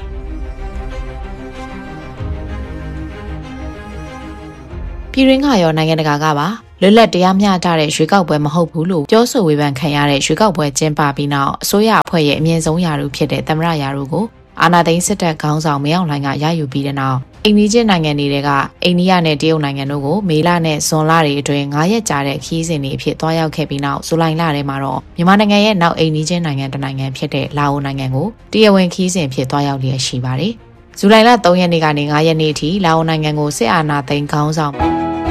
ပြည်ရင်းကရောနိုင်ငံတကာကပါလွတ်လပ်တရားမျှတတဲ့ရွေးကောက်ပွဲမဟုတ်ဘူးလို့ပြောဆိုဝေဖန်ခံရတဲ့ရွေးကောက်ပွဲကျင်းပပြီးနောက်အစိုးရအဖွဲ့ရဲ့အမြင့်ဆုံးရာထူးဖြစ်တဲ့သမ္မတရာထူးကိုအာဏာသိမ်းစစ်တပ်ခေါင်းဆောင်မင်းအောင်လှိုင်ကရယူပြီးတဲ့နောက်အိန္ဒိယနိုင်ငံတွေကအိန္ဒိယနဲ့တရုတ်နိုင်ငံတို့ကိုမေလနဲ့ဇွန်လတွေအတွင်း၅ရက်ကြာတဲ့ခီးစဉ်တွေအဖြစ်တွားရောက်ခဲ့ပြီးနောက်ဇူလိုင်လထဲမှာတော့မြန်မာနိုင်ငံရဲ့နောက်အိန္ဒိယနိုင်ငံတစ်နိုင်ငံဖြစ်တဲ့လာအိုနိုင်ငံကိုတရားဝင်ခီးစဉ်ဖြစ်တွားရောက်လျက်ရှိပါတယ်။ဇူလိုင်လ၃ရက်နေ့ကနေ၅ရက်နေ့အထိလာအိုနိုင်ငံကိုစစ်အာဏာသိမ်းခေါင်းဆောင်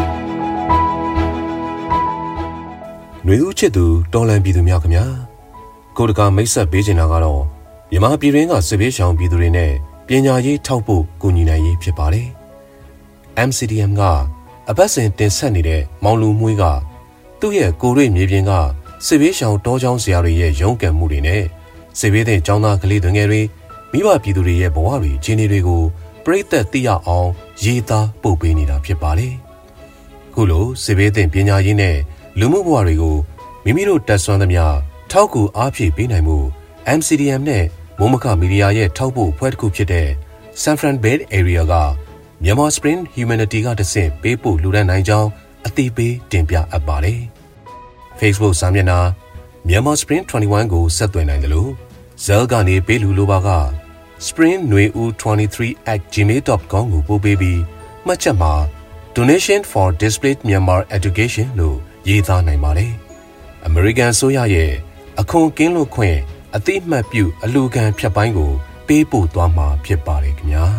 ຫນွေဦးချစ်သူတော်လန်ပြည်သူများခင်ဗျာကိုတကာမိတ်ဆက်ပေးချင်တာကတော့မြန်မာပြည်တွင်းကစစ်ဘေးရှောင်ပြည်သူတွေနဲ့ပညာရေးထောက်ဖို့ကူညီနိုင်ရေးဖြစ်ပါတယ်။ အမ် စီ ဒီ အမ် ကအပတ်စဉ်တင်ဆက်နေတဲ့မောင်လူမွှေးကသူ့ရဲ့ကိုရိမြေပြင်ကစစ်ဘေးရှောင်တောချောင်းဆရာတွေရဲ့ရုန်းကန်မှုတွေနဲ့စစ်ဘေးတဲ့ကျောင်းသားကလေးတွေငယ်တွေမိဘပြည်သူတွေရဲ့ဘဝတွေခြေနေတွေကိုပြိသက်သိရအောင်ရေးသားပို့ပေးနေတာဖြစ်ပါတယ်။ခုလိုစစ်ဘေးတဲ့ပညာရေးနဲ့လူမှုဘဝတွေကိုမိမိတို့တက်ဆွမ်းသမျှထောက်ကူအားဖြည့်ပေးနိုင်မှု အမ် စီ ဒီ အမ် နဲ့မိုးမခမီဒီယာရဲ့ထောက်ပို့အဖွဲ့တစ်ခုဖြစ်တဲ့ San Fran Bay Area ကမြန်မာ Spring Humanity ကတဆင့်ပေးပို့လူဒန်းနိုင်ကြောင်းအသိပေးတင်ပြအပ်ပါတယ်။ Facebook စာမျက်နှာမြန်မာ Spring ၂၁ကိုဆက်သွယ်နိုင်တယ်လို့ Zell ကနေပေးလူလိုပါက spring nui u twenty-three at gmail dot com ကိုပို့ပေးပြီးမှတ်ချက်မှာ Donation for Displaced Myanmar Education လို့ရေးသားနိုင်ပါတယ်။ American ဆိုရရဲ့အခွန်ကင်းလွတ်ခွင့်အတိအမှတ်ပြုအလူခံဖြတ်ပိုင်းကိုပေးပို့သွားမှာဖြစ်ပါတယ်ခင်ဗျာ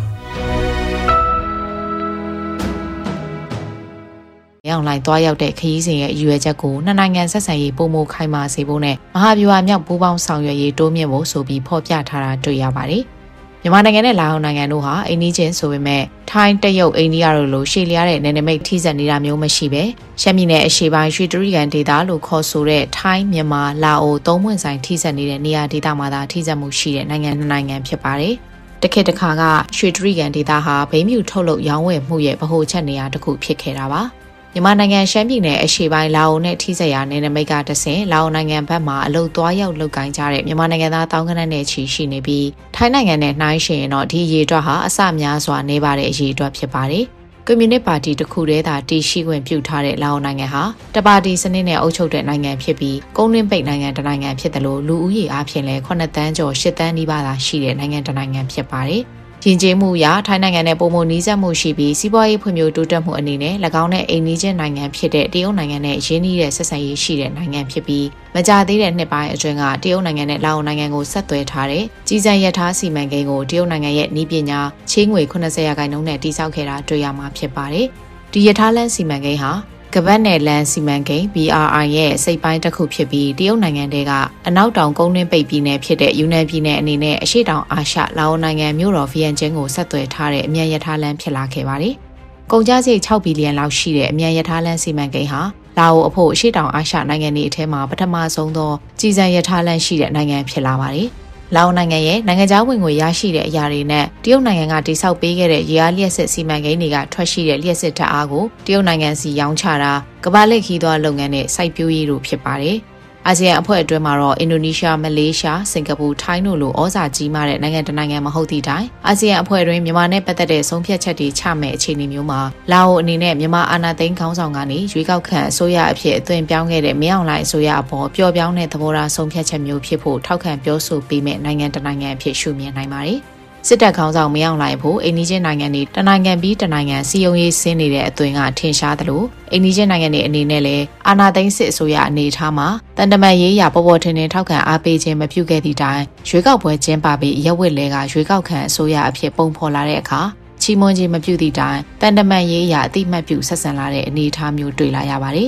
။ရောင်လိုက်သွားရောက်တဲ့ခရီးစဉ်ရဲ့အရွယ်ချက်ကိုနှစ်နိုင်ငံဆက်ဆံရေးပုံမခိုင်မာစေဖို့နဲ့မဟာဗျူဟာမြောက်ပူးပေါင်းဆောင်ရွက်ရေးတိုးမြင့်ဖို့ဆိုပြီးဖော်ပြထားတာတွေ့ရပါတယ်။မြန်မာနိုင်ငံနဲ့လာအိုနိုင်ငံတို့ဟာအိန္ဒိချင်းဆိုပေမဲ့ထိုင်းတရုတ်အိန္ဒိယတို့လိုရှေ့လျားတဲ့နယ်နိမိတ်ထိစပ်နေတာမျိုးမရှိပဲရှမ်းပြည်နယ်အရှေ့ပိုင်းရွှေတြိဂံဒေသလို့ခေါ်ဆိုတဲ့ထိုင်းမြန်မာလာအိုသုံးပွင့်ဆိုင်ထိစပ်နေတဲ့နေရာဒေသမှာသာထိစပ်မှုရှိတဲ့နိုင်ငံနှစ်နိုင်ငံဖြစ်ပါတယ်။တစ်ခေတ်တစ်ခါကရွှေတြိဂံဒေသဟာဘိန်းမြူထုတ်လုပ်ရောင်းဝယ်မှုရဲ့ဗဟိုချက်နေရာတစ်ခုဖြစ်ခဲ့တာပါ။မြန်မာနိုင်ငံရှမ်းပြည်နယ်အရှေ့ပိုင်းလာအိုနဲ့ထိစပ်ရာနယ်နိမိတ်ကတဆင်လာအိုနိုင်ငံဘက်မှအလုတ်သွားရောက်လုပ်ကိုင်ကြတဲ့မြန်မာနိုင်ငံသားတောင်းကနန်းနဲ့ချီရှိနေပြီးထိုင်းနိုင်ငံနဲ့နှိုင်းယှဉ်ရင်တော့ဒီအရေးအတွက်ဟာအဆများစွာနေပါတဲ့အရေးအတွက်ဖြစ်ပါတယ်။ကွန်မြူနစ်ပါတီတစ်ခုတည်းသာတည်ရှိခွင့်ပြုထားတဲ့လာအိုနိုင်ငံဟာတပါတီစနစ်နဲ့အုပ်ချုပ်တဲ့နိုင်ငံဖြစ်ပြီးကုန်းတွင်းပိတ်နိုင်ငံတစ်နိုင်ငံဖြစ်တယ်လို့လူဦးရေအပြင်လဲခုနှစ်တန်းကျော်ရှစ်တန်းနီးပါးသာရှိတဲ့နိုင်ငံတစ်နိုင်ငံဖြစ်ပါတယ်။ယဉ်ကျေးမှုအရထိုင်းနိုင်ငံနဲ့ပုံမနီးစပ်မှုရှိပြီးစီးပွားရေးဖွံ့ဖြိုးတိုးတက်မှုအနေနဲ့၎င်းနဲ့အိမ်နီးချင်းနိုင်ငံဖြစ်တဲ့တရုတ်နိုင်ငံနဲ့ရင်းနှီးတဲ့ဆက်ဆံရေးရှိတဲ့နိုင်ငံဖြစ်ပြီးမကြာသေးတဲ့နှစ်ပိုင်းအတွင်းကတရုတ်နိုင်ငံနဲ့လာအိုနိုင်ငံကိုဆက်သွယ်ထားတဲ့ကြီးစံရထားစီမံကိန်းကိုတရုတ်နိုင်ငံရဲ့နည်းပညာချေးငွေခုနှစ်ဆယ်ရာခိုင်နှုန်းနဲ့တည်ဆောက်ခဲ့တာတွေ့ရမှာဖြစ်ပါတယ်။ဒီရထားလမ်းစီမံကိန်းဟာကပတ်နယ်လန်စီမံကိန်း ဘီ အာร์ အိုင် ရဲ့စိတ်ပိုင်းတစ်ခုဖြစ်ပြီးတရုတ်နိုင်ငံတဲကအနောက်တောင်ကုန်းတွင်းပိတ်ပြည်နယ်ဖြစ်တဲ့ယူနန်ပြည်နယ်အနေနဲ့အရှေ့တောင်အာရှလာအိုနိုင်ငံမြို့တော်ဗီယန်ကျင်းကိုဆက်သွယ်ထားတဲ့အမြန်ရထားလမ်းဖြစ်လာခဲ့ပါတယ်။ကုန်ကျစရိတ်၆ဘီလီယံလောက်ရှိတဲ့အမြန်ရထားလမ်းစီမံကိန်းဟာလာအိုအဖို့အရှေ့တောင်အာရှနိုင်ငံတွေအထက်မှာပထမဆုံးသောကြီးစံရထားလမ်းရှိတဲ့နိုင်ငံဖြစ်လာပါတယ်။လာအိုနိုင်ငံရဲ့နိုင်ငံခြားဝင်ငွေရရှိတဲ့အရာတွေနဲ့တရုတ်နိုင်ငံကတိစောက်ပေးခဲ့တဲ့ရေအားလျှက်စစ်စီမံကိန်းတွေကထွက်ရှိတဲ့လျှက်စစ်ဓာတ်အားကိုတရုတ်နိုင်ငံစီရောင်းချတာကမ္ဘာလက်ခီးသွားလုပ်ငန်းနဲ့စိုက်ပျိုးရေးတို့ဖြစ်ပါတယ်။အာဆီယံအဖွဲ့အတွင်းမှာတော့အင်ဒိုနီးရှားမလေးရှားစင်ကာပူထိုင်းတို့လိုဩဇာကြီးမားတဲ့နိုင်ငံတနိုင်ငံမဟုတ်သည့်တိုင်အာဆီယံအဖွဲ့အတွင်းမြန်မာနဲ့ပတ်သက်တဲ့ဆုံးဖြတ်ချက်တွေချမဲ့အခြေအနေမျိုးမှာလာအိုအနေနဲ့မြန်မာအာဏာသိမ်းခေါင်းဆောင်ကနေရွေးကောက်ခံအစိုးရအဖြစ်အသွင်ပြောင်းခဲ့တဲ့မင်းအောင်လှိုင်အစိုးရအပေါ်ပျော့ပြောင်းတဲ့သဘောထားဆုံးဖြတ်ချက်မျိုးဖြစ်ဖို့ထောက်ခံပြောဆိုပေးမဲ့နိုင်ငံတနိုင်ငံအဖြစ်ရှုမြင်နိုင်ပါတယ်။စစ်တပ်ခေါင်းဆောင်မင်းအောင်လှိုင်ဖို့အိန္ဒိချင်းနိုင်ငံတွေတနိုင်ငံပြီးတနိုင်ငံစီယုံရေးဆင်းနေတဲ့အသွင်ကထင်ရှားသလိုအိန္ဒိချင်းနိုင်ငံတွေအနေနဲ့လည်းအာဏာသိမ်းစစ်အစိုးရအနေထားမှာတန်တမာရေးရာပေါ်ပေါ်ထင်ထင်ထောက်ခံအားပေးခြင်းမပြုခဲ့သည့်တိုင်ရွေးကောက်ပွဲကျင်းပပြီးရက်ဝက်လဲကရွေးကောက်ခံအစိုးရအဖြစ်ပုံဖော်လာတဲ့အခါချီးမွမ်းခြင်းမပြုသည့်တိုင်တန်တမာရေးရာအတိမတ်ပြုဆက်ဆံလာတဲ့အနေအထားမျိုးတွေ့လာရပါတယ်။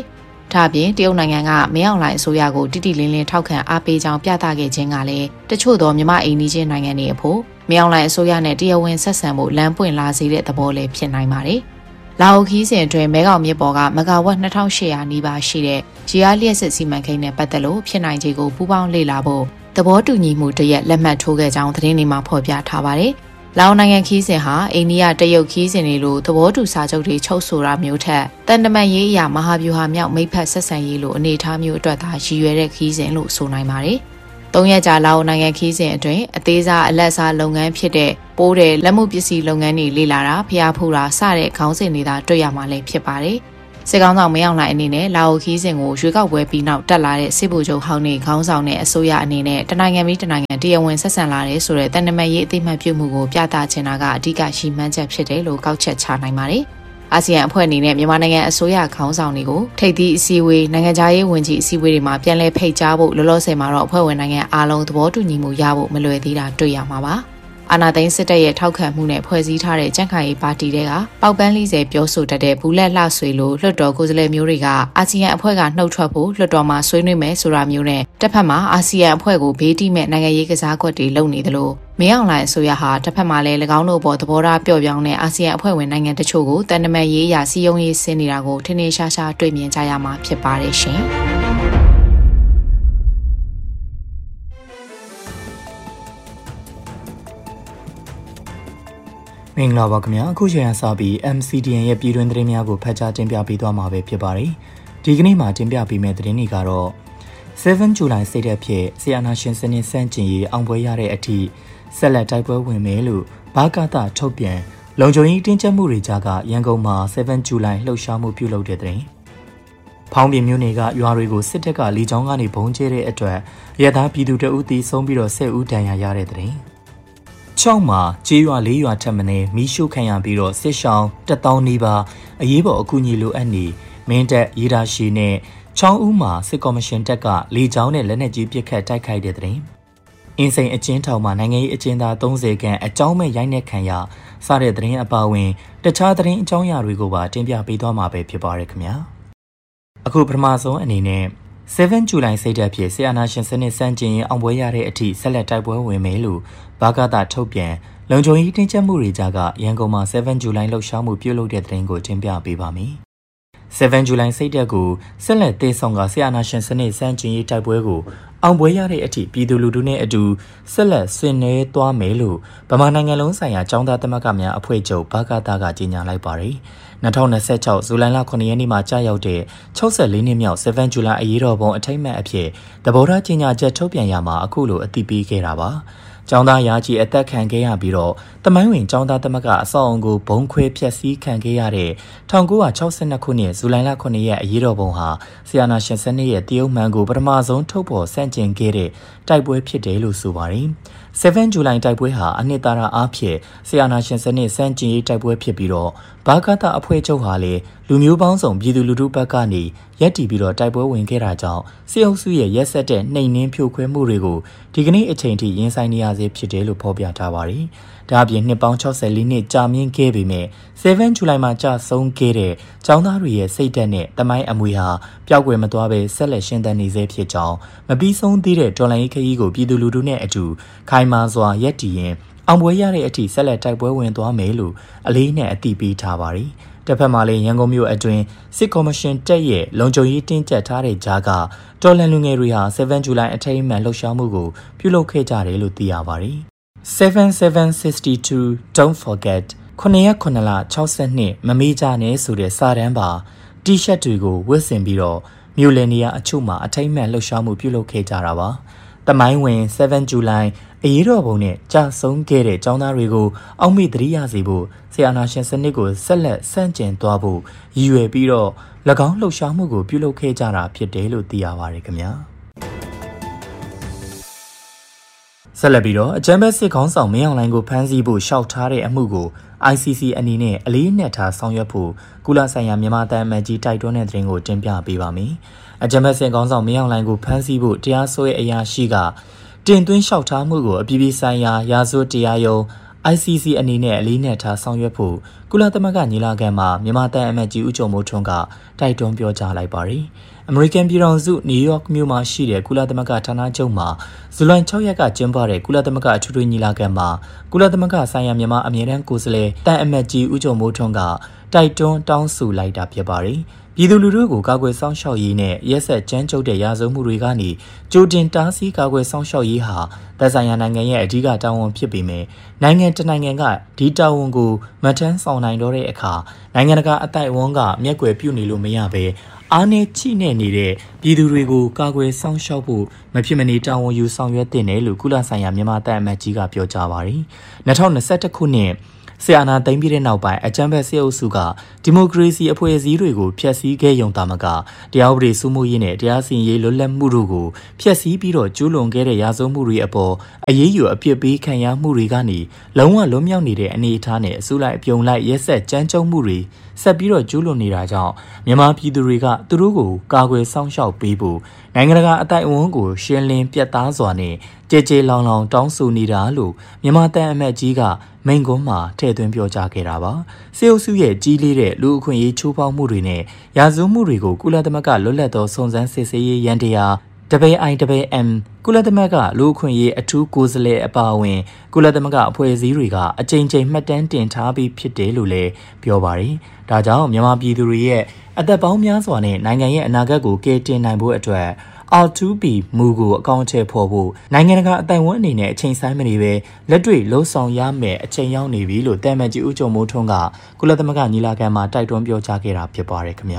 ဒါအပြင်တရုတ်နိုင်ငံကမင်းအောင်လှိုင်အစိုးရကိုတိတိလင်းလင်းထောက်ခံအားပေးကြောင်းပြသခဲ့ခြင်းကလည်းတချို့သောမြန်မာအိမ်နီးချင်းနိုင်ငံတွေအဖို့မင်းအောင်လှိုင်အစိုးရနဲ့တရားဝင်ဆက်ဆံမှုလမ်းပွင့်လာစေတဲ့သဘောလည်းဖြစ်နိုင်ပါတယ်။လာအိုခီးစဉ်အတွင်းမဲခေါင်မြစ်ပေါ်ကမဂါဝက်နှစ်ထောင်ရှစ်ရာနီးပါးရှိတဲ့ဂျီအားလျှက်စစ်စီမံကိန်းနဲ့ပတ်သက်လို့ဖြစ်နိုင်ခြေကိုပူးပေါင်းလေ့လာဖို့သဘောတူညီမှုတရက်လက်မှတ်ထိုးခဲ့ကြောင်းသတင်းတွေမှာဖော်ပြထားပါတယ်။လာအိုနိုင်ငံခီးစဉ်ဟာအိန္ဒိယတရုတ်ခီးစဉ်တွေလိုသဘောတူစာချုပ်တွေချုပ်ဆိုတာမျိုးထက်တန်တမန်ရေးအရာမဟာဗျူဟာမြောက်မိတ်ဖက်ဆက်ဆံရေးလိုအနေအထားမျိုးအတွက်သာရည်ရွယ်တဲ့ခီးစဉ်လို့ဆိုနိုင်ပါတယ်။သုံးရက်ကြာလာအိုနိုင်ငံခီးစဉ်အတွင်းအသေးစားအလက်စားလုပ်ငန်းဖြစ်တဲ့ပိုးတဲ့လက်မှုပစ္စည်းလုပ်ငန်းတွေလေ့လာတာဖျားဖူတာစတဲ့ခေါင်းစဉ်တွေသာတွေ့ရမှာလည်းဖြစ်ပါတယ်။စစ်ကောင်းဆောင်မင်းအောင်လှိုင်အနေနဲ့လာအိုခီးစဉ်ကိုရွေးကောက်ပွဲပြီးနောက်တက်လာတဲ့စစ်ဗိုလ်ချုပ်ဟောင်းနေခေါင်းဆောင်တဲ့အစိုးရအနေနဲ့တနိုင်ငံပြီးတနိုင်ငံတရားဝင်ဆက်ဆံလာတဲ့ဆိုတဲ့တန်တမန်ရေးအသိမှတ်ပြုမှုကိုပြသချင်တာကအဓိကရှိမှန်းချက်ဖြစ်တယ်လို့ကောက်ချက်ချနိုင်ပါတယ်။အာဆီယံအဖွဲ့အနေနဲ့မြန်မာနိုင်ငံအစိုးရခေါင်းဆောင်တွေကိုထိပ်သီးအစည်းအဝေးနိုင်ငံခြားရေးဝန်ကြီးအစည်းအဝေးတွေမှာပြန်လည်ဖိတ်ကြားဖို့လောလောဆယ်မှာတော့အဖွဲ့ဝင်နိုင်ငံအားလုံးသဘောတူညီမှုရဖို့မလွယ်သေးတာတွေ့ရမှာပါ။အာဏာသိမ်းစစ်တပ်ရဲ့ထောက်ခံမှုနဲ့ဖွဲ့စည်းထားတဲ့ကြံ့ခိုင်ရေးပါတီတွေကပေါက်ပန်းလေးစေပြောဆိုတတ်တဲ့ဘူးလက်လှဆွေလိုလွှတ်တော်ကိုယ်စားလှယ်မျိုးတွေကအာဆီယံအဖွဲ့ကနှုတ်ထွက်ဖို့လွှတ်တော်မှာဆွေးနွေးမယ်ဆိုတာမျိုးနဲ့တစ်ဖက်မှာအာဆီယံအဖွဲ့ကိုဘေးတိမဲ့နိုင်ငံရေးကစားကွက်တွေလုပ်နေသလိုမင်းအောင်လှိုင်အစိုးရဟာတစ်ဖက်မှာလည်း၎င်းတို့ပေါ်သဘောထားပျော့ပြောင်းတဲ့အာဆီယံအဖွဲ့ဝင်နိုင်ငံတချို့ကိုတန်တမန်ရေးအရာစီယုံရေးဆင်းနေတာကိုထင်ထင်ရှားရှားတွေ့မြင်ကြရမှာဖြစ်ပါတယ်ရှင်။မင်္ဂလာပါခင်ဗျာအခုချိန်ကစပြီး M C D N ရဲ့ပြည်တွင်းသတင်းများကိုဖတ်ကြားတင်ပြပေးသွားမှာပဲဖြစ်ပါတယ်ဒီကနေ့မှာတင်ပြပေးမယ့်သတင်းတွေကတော့ seven July စိတ်သက်ဖြစ်ဆီယနာရှင်စနစ်စန့်ကျင်ရေးအောင်ပွဲရတဲ့အထိဆက်လက်တိုက်ပွဲဝင်မယ်လို့ဘာကတာထုတ်ပြန်လုံခြုံရေးတင်းကျပ်မှုတွေကြားကရန်ကုန်မှာ seven July လှုပ်ရှားမှုပြုလုပ်တဲ့တဲ့ဖောင်းပြင်းမျိုးတွေကရွာတွေကိုစစ်တပ်ကလေကြောင်းကနေဘုံကျဲတဲ့အတွက်ရဲသားပြည်သူတအုပ်တီဆုံးပြီးတော့ဆယ်ဦးဒဏ်ရာရတဲ့တဲ့ချောင်းမှာကျေးရွာလေးရွာထက်မနည်းမီးရှို့ခံရပြီးတော့စစ်ရှောင်းတက်တောင်းနီးပါအရေးပေါ်အကူအညီလိုအပ်နေမင်းတပ်ရေးတာရှိနဲ့ချောင်းဦးမှာစစ်ကော်မရှင်တက်ကလေကြောင်းနဲ့လက်နက်ကြီးပစ်ခတ်တိုက်ခိုက်တဲ့တဲ့အင်းစိန်အကျဉ်းထောင်မှာနိုင်ငံရေးအကျဉ်းသားသုံးဆယ်ခန့်အကြောင်းမဲ့ရိုက်နှက်ခံရစတဲ့သတင်းအပါအဝင်တခြားသတင်းအကြောင်းအရာတွေကိုပါတင်ပြပေးသွားမှာပဲဖြစ်ပါရခင်ဗျာအခုပထမဆုံးအနေနဲ့seven July စိတ်သက်ဖြစ်ဆီယနာရှင်စနစ်စန့်ကျင်ရေးအောင်ပွဲရတဲ့အထိဆက်လက်တိုက်ပွဲဝင်မယ်လို့ဘာကတာထုတ်ပြန်လုံခြုံရေးတင်းကျပ်မှုတွေကြားကရန်ကုန်မှာseven July လှုပ်ရှားမှုပြုလုပ်တဲ့တဲ့ရင်ကိုတင်ပြပေးပါမယ်။ seven July စိတ်သက်ကိုဆက်လက်တည်ဆောင်ကဆီယနာရှင်စနစ်စန့်ကျင်ရေးတိုက်ပွဲကိုအောင်ပွဲရတဲ့အထိပြည်သူလူထုနဲ့အတူဆက်လက်ဆင်နွှဲသွားမယ်လို့ဗမာနိုင်ငံလုံးဆိုင်ရာចောင်းသားသမဂ္ဂများအဖွဲ့ချုပ်ဘာကတာကကြေညာလိုက်ပါတယ်။၂၀၂၆ဇူလိုင်လခုနှစ်ရက်နေ့မှာကြာရောက်တဲ့၆၄နှစ်မြောက်seven July အရေးတော်ပုံအထိမ်းအမှတ်အဖြစ်သဘောထားကြေညာချက်ထုတ်ပြန်ရမှာအခုလိုအသိပေးခဲ့တာပါ။ကျောင်းသားရာကြီးအသက်ခံခဲ့ရပြီးတော့တမိုင်းဝင်ကျောင်းသားသမဂ္ဂအဆောက်အုံကိုဘုံခွဲဖျက်ဆီးခံခဲ့ရတဲ့၁၉၆၂ခုနှစ်ဇူလိုင်လခုနှစ်ရက်အရေးတော်ပုံဟာဆီယနာရှင်စနစ်ရဲ့တရုတ်မှန်ကိုပထမဆုံးထုတ်ဖော်ဆန့်ကျင်ခဲ့တဲ့တိုက်ပွဲဖြစ်တယ်လို့ဆိုပါတယ်။ seven July တိုက်ပွဲဟာအနှစ်သာရအားဖြင့်ဆီယနာရှင်စနစ်စန့်ကျင်ရေးတိုက်ပွဲဖြစ်ပြီးတော့ဘာကတာအဖွဲ့ချုပ်ဟာလေလူမျိုးပေါင်းစုံပြည်သူလူထုဘက်ကနေရက်တီပြီးတော့တိုက်ပွဲဝင်ခဲ့တာကြောင့်စစ်အုပ်စုရဲ့ရက်ဆက်တဲ့နှိမ်နင်းဖြိုခွဲမှုတွေကိုဒီကနေ့အချိန်ထိရင်ဆိုင်နေရစေဖြစ်တယ်လို့ဖော်ပြထားပါတယ်။ဒါအပြင်နှစ်ပေါင်း၆၄နှစ်ကြာမြင့်ခဲ့ပေမဲ့seven July မှာကြာဆုံးခဲ့တဲ့ចောင်းသားတွေရဲ့စိတ်ဓာတ်နဲ့တမိုင်းအမွေဟာပျောက်ကွယ်မသွားဘဲဆက်လက်ရှင်သန်နေစေဖြစ်ကြောင်းမပြီးဆုံးသေးတဲ့တော်လှန်ရေးခရီးကိုပြည်သူလူထုနဲ့အတူခိုင်မာစွာရက်တီရင်အောင်ပွဲရတဲ့အထိဆက်လက်တိုက်ပွဲဝင်သွားမယ်လို့အလေးနဲ့အသိပေးထားပါတယ်။တစ်ဖက်မှာလည်းရန်ကုန်မြို့အတွင်းစစ်ကော်မရှင်တပ်ရဲ့လုံခြုံရေးတင်းကျပ်ထားတဲ့ကြားကတော်လှန်လူငယ်တွေဟာseven July အထိမ်းအမှတ်လှုပ်ရှားမှုကိုပြုလုပ်ခဲ့ကြတယ်လို့သိရပါတယ်။ seven seven sixty-two Don't forget ခုနှစ်ရက်ခုနှစ်လ၆၂မမေ့ကြနဲ့ဆိုတဲ့စာတမ်းပါတီရှပ်တွေကိုဝတ်ဆင်ပြီးတော့မြို့လယ်နေရာအချို့မှာအထိမ်းအမှတ်လှုပ်ရှားမှုပြုလုပ်ခဲ့ကြတာပါ။တမိုင်းဝင် seven July အရေးတော်ပုံနဲ့ကြာဆုံးခဲ့တဲ့ចောင်းသားတွေကိုအောက်မေ့သတိရစေဖို့ဆီယနာရှင်စနစ်ကိုဆက်လက်ဆန့်ကျင်သွားဖို့ရည်ရွယ်ပြီးတော့၎င်းလှုပ်ရှားမှုကိုပြုလုပ်ခဲ့ကြတာဖြစ်တယ်လို့သိရပါတယ်ခင်ဗျာဆက်လက်ပြီးတော့အကြမ်းဖက်စစ်ခေါင်းဆောင်မင်းအောင်လှိုင်ကိုဖမ်းဆီးဖို့ရှောက်ထားတဲ့အမှုကို I C C အနေနဲ့အလေးနက်ထားဆောင်ရွက်ဖို့ကုလဆိုင်ရာမြန်မာတန်အမတ်ကြီးတိုက်တွန်းတဲ့သတင်းကိုတင်ပြပေးပါမယ်။အကြမ်းဖက်စစ်ခေါင်းဆောင်မင်းအောင်လှိုင်ကိုဖမ်းဆီးဖို့တရားစွဲအရာရှိကတင်သွင်းလျှောက်ထားမှုကိုအပြည်ပြည်ဆိုင်ရာရာဇဝတ်တရားရုံး I C C အနေနဲ့အလေးနက်ထားဆောင်ရွက်ဖို့ကုလသမဂ္ဂညီလာခံမှာမြန်မာတပ်အမတ်ကြီးဦးကျော်မိုးထွန်းကတိုက်တွန်းပြောကြားလိုက်ပါတယ်။ အမေရိကန်ပြည်ထောင်စုနယူးယောက်မြို့မှာရှိတဲ့ကုလသမဂ္ဂဌာနချုပ်မှာဇူလိုင်၆ရက်ကကျင်းပတဲ့ကုလသမဂ္ဂအထွေထွေညီလာခံမှာကုလသမဂ္ဂဆိုင်ရာမြန်မာအမြဲတမ်းကိုယ်စားလှယ်တပ်အမတ်ကြီးဦးကျော်မိုးထွန်းကတိုက်တွန်းတောင်းဆိုလိုက်တာဖြစ်ပါတယ်။ပြည်သူလူထုကိုကာကွယ်စောင့်ရှောက်ရေးနဲ့ရက်စက်ကြမ်းကြုတ်တဲ့ရာဇဝတ်မှုတွေကနေကြိုတင်တားဆီးကာကွယ်စောင့်ရှောက်ရေးဟာသက်ဆိုင်ရာနိုင်ငံရဲ့အဓိကတာဝန်ဖြစ်ပေမဲ့နိုင်ငံတနိုင်ငံကဒီတာဝန်ကိုမထမ်းဆောင်နိုင်တော့တဲ့အခါနိုင်ငံတကာအသိုက်အဝန်းကမျက်ကွယ်ပြုနေလို့မရဘဲအားနည်းချိနဲ့နေတဲ့ပြည်သူတွေကိုကာကွယ်စောင့်ရှောက်ဖို့မဖြစ်မနေတာဝန်ယူဆောင်ရွက်တင်တယ်လို့ကုလဆိုင်ရာမြန်မာတပ်အမတ်ကြီးကပြောကြားပါတယ်။၂၀၂၁ခုနှစ်ဆီယနာသိမ်းပြီးတဲ့နောက်ပိုင်းအကြမ်းဖက်စစ်အုပ်စုကဒီမိုကရေစီအဖွဲ့အစည်းတွေကိုဖျက်ဆီးခဲ့ရုံသာမကတရားဥပဒေစိုးမိုးရေးနဲ့တရားစီရင်ရေးလွတ်လပ်မှုတို့ကိုဖျက်ဆီးပြီးတော့ကျူးလွန်ခဲ့တဲ့ရာဇဝတ်မှုတွေအပေါ်အရေးယူအပြစ်ပေးခံရမှုတွေကနေလုံးဝလွတ်မြောက်နေတဲ့အနေအထားနဲ့အစိုးရအပြုံလိုက်ရက်စက်ကြမ်းကြုတ်မှုတွေဆက်ပြီးတော့ကျူးလွန်နေတာကြောင့်မြန်မာပြည်သူတွေကသူတို့ကိုကာကွယ်စောင့်ရှောက်ပေးဖို့နိုင်ငံတကာအသိုက်အဝန်းကိုရှင်းလင်းပြတ်သားစွာနဲ့ကြဲကြဲလောင်လောင်တောင်းဆိုနေတာလို့မြန်မာတပ်အမတ်ကြီးကမိန့်ခွန်းမှာထည့်သွင်းပြောကြားခဲ့တာပါ။စစ်အုပ်စုရဲ့ကြီးလေးတဲ့လူအခွင့်အရေးချိုးဖောက်မှုတွေနဲ့ရာဇဝတ်မှုတွေကိုကုလသမဂ္ဂလွတ်လပ်သောစုံစမ်းစစ်ဆေးရေးရန်တရား W I W M ကုလသမဂ္ဂလူအခွင့်အရေးအထူးကိုယ်စားလှယ်အပါအဝင်ကုလသမဂ္ဂအဖွဲ့အစည်းတွေကအကြိမ်ကြိမ်မှတ်တမ်းတင်ထားပြီးဖြစ်တယ်လို့လည်းပြောပါတယ်။ဒါကြောင့်မြန်မာပြည်သူတွေရဲ့အသက်ပေါင်းများစွာနဲ့နိုင်ငံရဲ့အနာဂတ်ကိုကယ်တင်နိုင်ဖို့အတွက် R two P မူကိုအကောင့်အထည်ဖော်ဖို့နိုင်ငံတကာအတိုင်ဝန်းအနေနဲ့အချိန်ဆိုင်မနေပဲလက်တွေ့လှုံ့ဆော်ရမယ်အချိန်ရောက်နေပြီလို့တမန်ကြီးဦးကျော်မိုးထွန်းကကုလသမဂ္ဂညီလာခံမှာတိုက်တွန်းပြောကြားခဲ့တာဖြစ်ပါတယ်ခင်ဗျာ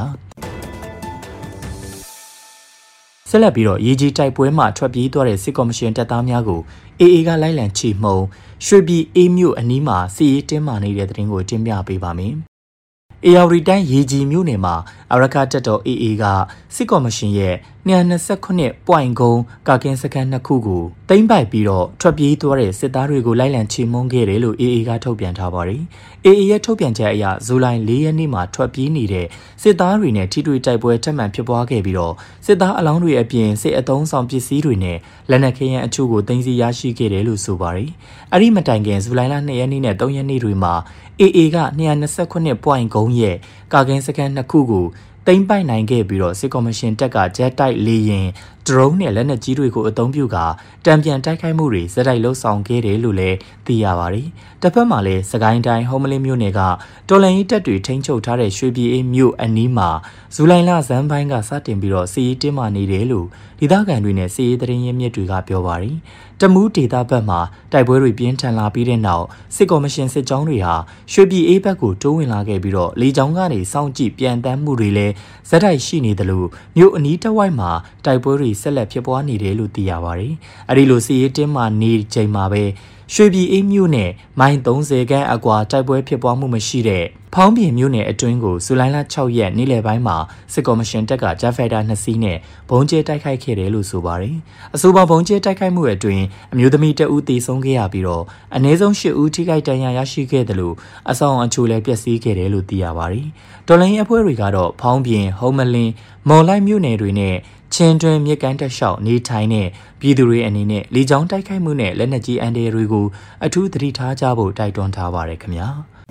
ဆက်လက်ပြီးတော့ရေကြီးတိုက်ပွဲမှာထွက်ပြေးသွားတဲ့စစ်ကော်မရှင်တပ်သားများကို A A ကလိုက်လံချီမှုံရွှေပြည်အေးမြို့အနီးမှာစီရေးတင်းမာနေတဲ့တဲ့တင်ကိုတင်ပြပေးပါမယ်အေယာဝတီတိုင်းရေကြီးမြို့နယ်မှာအရကတက်တော် A A ကစစ်ကော်မရှင်ရဲ့၂၂၉ point ကုန်းကာကင်းစခန်းနှစ်ခုကိုသိမ်းပိုက်ပြီးတော့ထွက်ပြေးသွားတဲ့စစ်သားတွေကိုလိုက်လံချေမှုန်းခဲ့တယ်လို့ A A ကထုတ်ပြန်ထားပါတယ်။ A A ရဲ့ထုတ်ပြန်ချက်အရဇူလိုင်၄ရက်နေ့မှာထွက်ပြေးနေတဲ့စစ်သားတွေနဲ့ထိတွေ့တိုက်ပွဲထပ်မံဖြစ်ပွားခဲ့ပြီးတော့စစ်သားအလောင်းတွေအပြင်စစ်အုံဆောင်ပစ္စည်းတွေနဲ့လက်နက်ခဲယမ်းအချို့ကိုသိမ်းဆည်းရရှိခဲ့တယ်လို့ဆိုပါတယ်။အဲ့ဒီမတိုင်ခင်ဇူလိုင်လ၂ရက်နေ့နဲ့၃ရက်နေ့တွေမှာ A A က၂၂၉ point ကုန်းရဲ့ကာကင်းစခန်းနှစ်ခုကိုသိမ်းပိုက်နိုင်ခဲ့ပြီးတော့စစ်ကော်မရှင်တပ်ကဂျက်တိုက်လေယာဉ်ဒရုန်းနဲ့လက်နက်ကြီးတွေကိုအသုံးပြုကာတံပြန်တိုက်ခိုက်မှုတွေစက်တိုက်လှုပ်ဆောင်ခဲ့တယ်လို့လည်းသိရပါတယ်။တစ်ဖက်မှာလည်းစကိုင်းတိုင်းဟုံးမလင်းမြို့နယ်ကတော်လှန်ရေးတပ်တွေထိန်းချုပ်ထားတဲ့ရွှေပြည်အေးမြို့အနီးမှာဇူလိုင်လဇန်ပိုင်းကစတင်ပြီးတော့စီးရေးတင်းမာနေတယ်လို့ဒေသခံတွေနဲ့စီးရေးသတင်းရင်းမြစ်တွေကပြောပါတယ်။တမူးဒေသဘက်မှာတိုက်ပွဲတွေပြင်းထန်လာပြီးတဲ့နောက်စစ်ကော်မရှင်စစ်ကြောင်းတွေဟာရွှေပြည်အေးဘက်ကိုတိုးဝင်လာခဲ့ပြီးတော့လေကြောင်းကနေစောင့်ကြည့်ပြန်တမ်းမှုတွေလည်းဇက်တိုက်ရှိနေတယ်လို့မြို့အနီးတစ်ဝိုက်မှာတိုက်ပွဲတွေဆက်လက်ဖြစ်ပွားနေတယ်လို့သိရပါတယ်။အဲဒီလိုစီးရေးတင်းမာနေချိန်မှာပဲရွှေပြည်အေးမြို့နယ်မိုင်၃၀ခန်းအကွာတိုက်ပွဲဖြစ်ပွားမှုမရှိတဲ့ဖောင်းပြင်မြို့နယ်အတွင်းကိုဇူလိုင်လ၆ရက်နေ့လယ်ပိုင်းမှာစစ်ကော်မရှင်တပ်ကဂျက်ဖိုက်တာနှစ်စီးနဲ့ဘုံကျဲတိုက်ခိုက်ခဲ့တယ်လို့ဆိုပါတယ်။အဆိုပါဘုံကျဲတိုက်ခိုက်မှုအတွင်းအမျိုးသမီးတဦးသေဆုံးခဲ့ရပြီးတော့အနည်းဆုံး၈ဦးထိခိုက်ဒဏ်ရာရရှိခဲ့တယ်လို့အဆောင်အချို့လည်းပျက်စီးခဲ့တယ်လို့သိရပါတယ်။တော်လိုင်းအဖွဲ့တွေကတော့ဖောင်းပြင်ဟုံးမလင်းမော်လိုက်မြို့နယ်တွေနဲ့ချင်းတွင်မြစ်ကမ်းတက်လျှောက်နေထိုင်တဲ့ပြည်သူတွေအနေနဲ့လေကြောင်းတိုက်ခိုက်မှုနဲ့လက်နက်ကြီးအန်ဒရတွေကိုအထူးသတိထားကြဖို့တိုက်တွန်းထားပါရခင်ဗျာ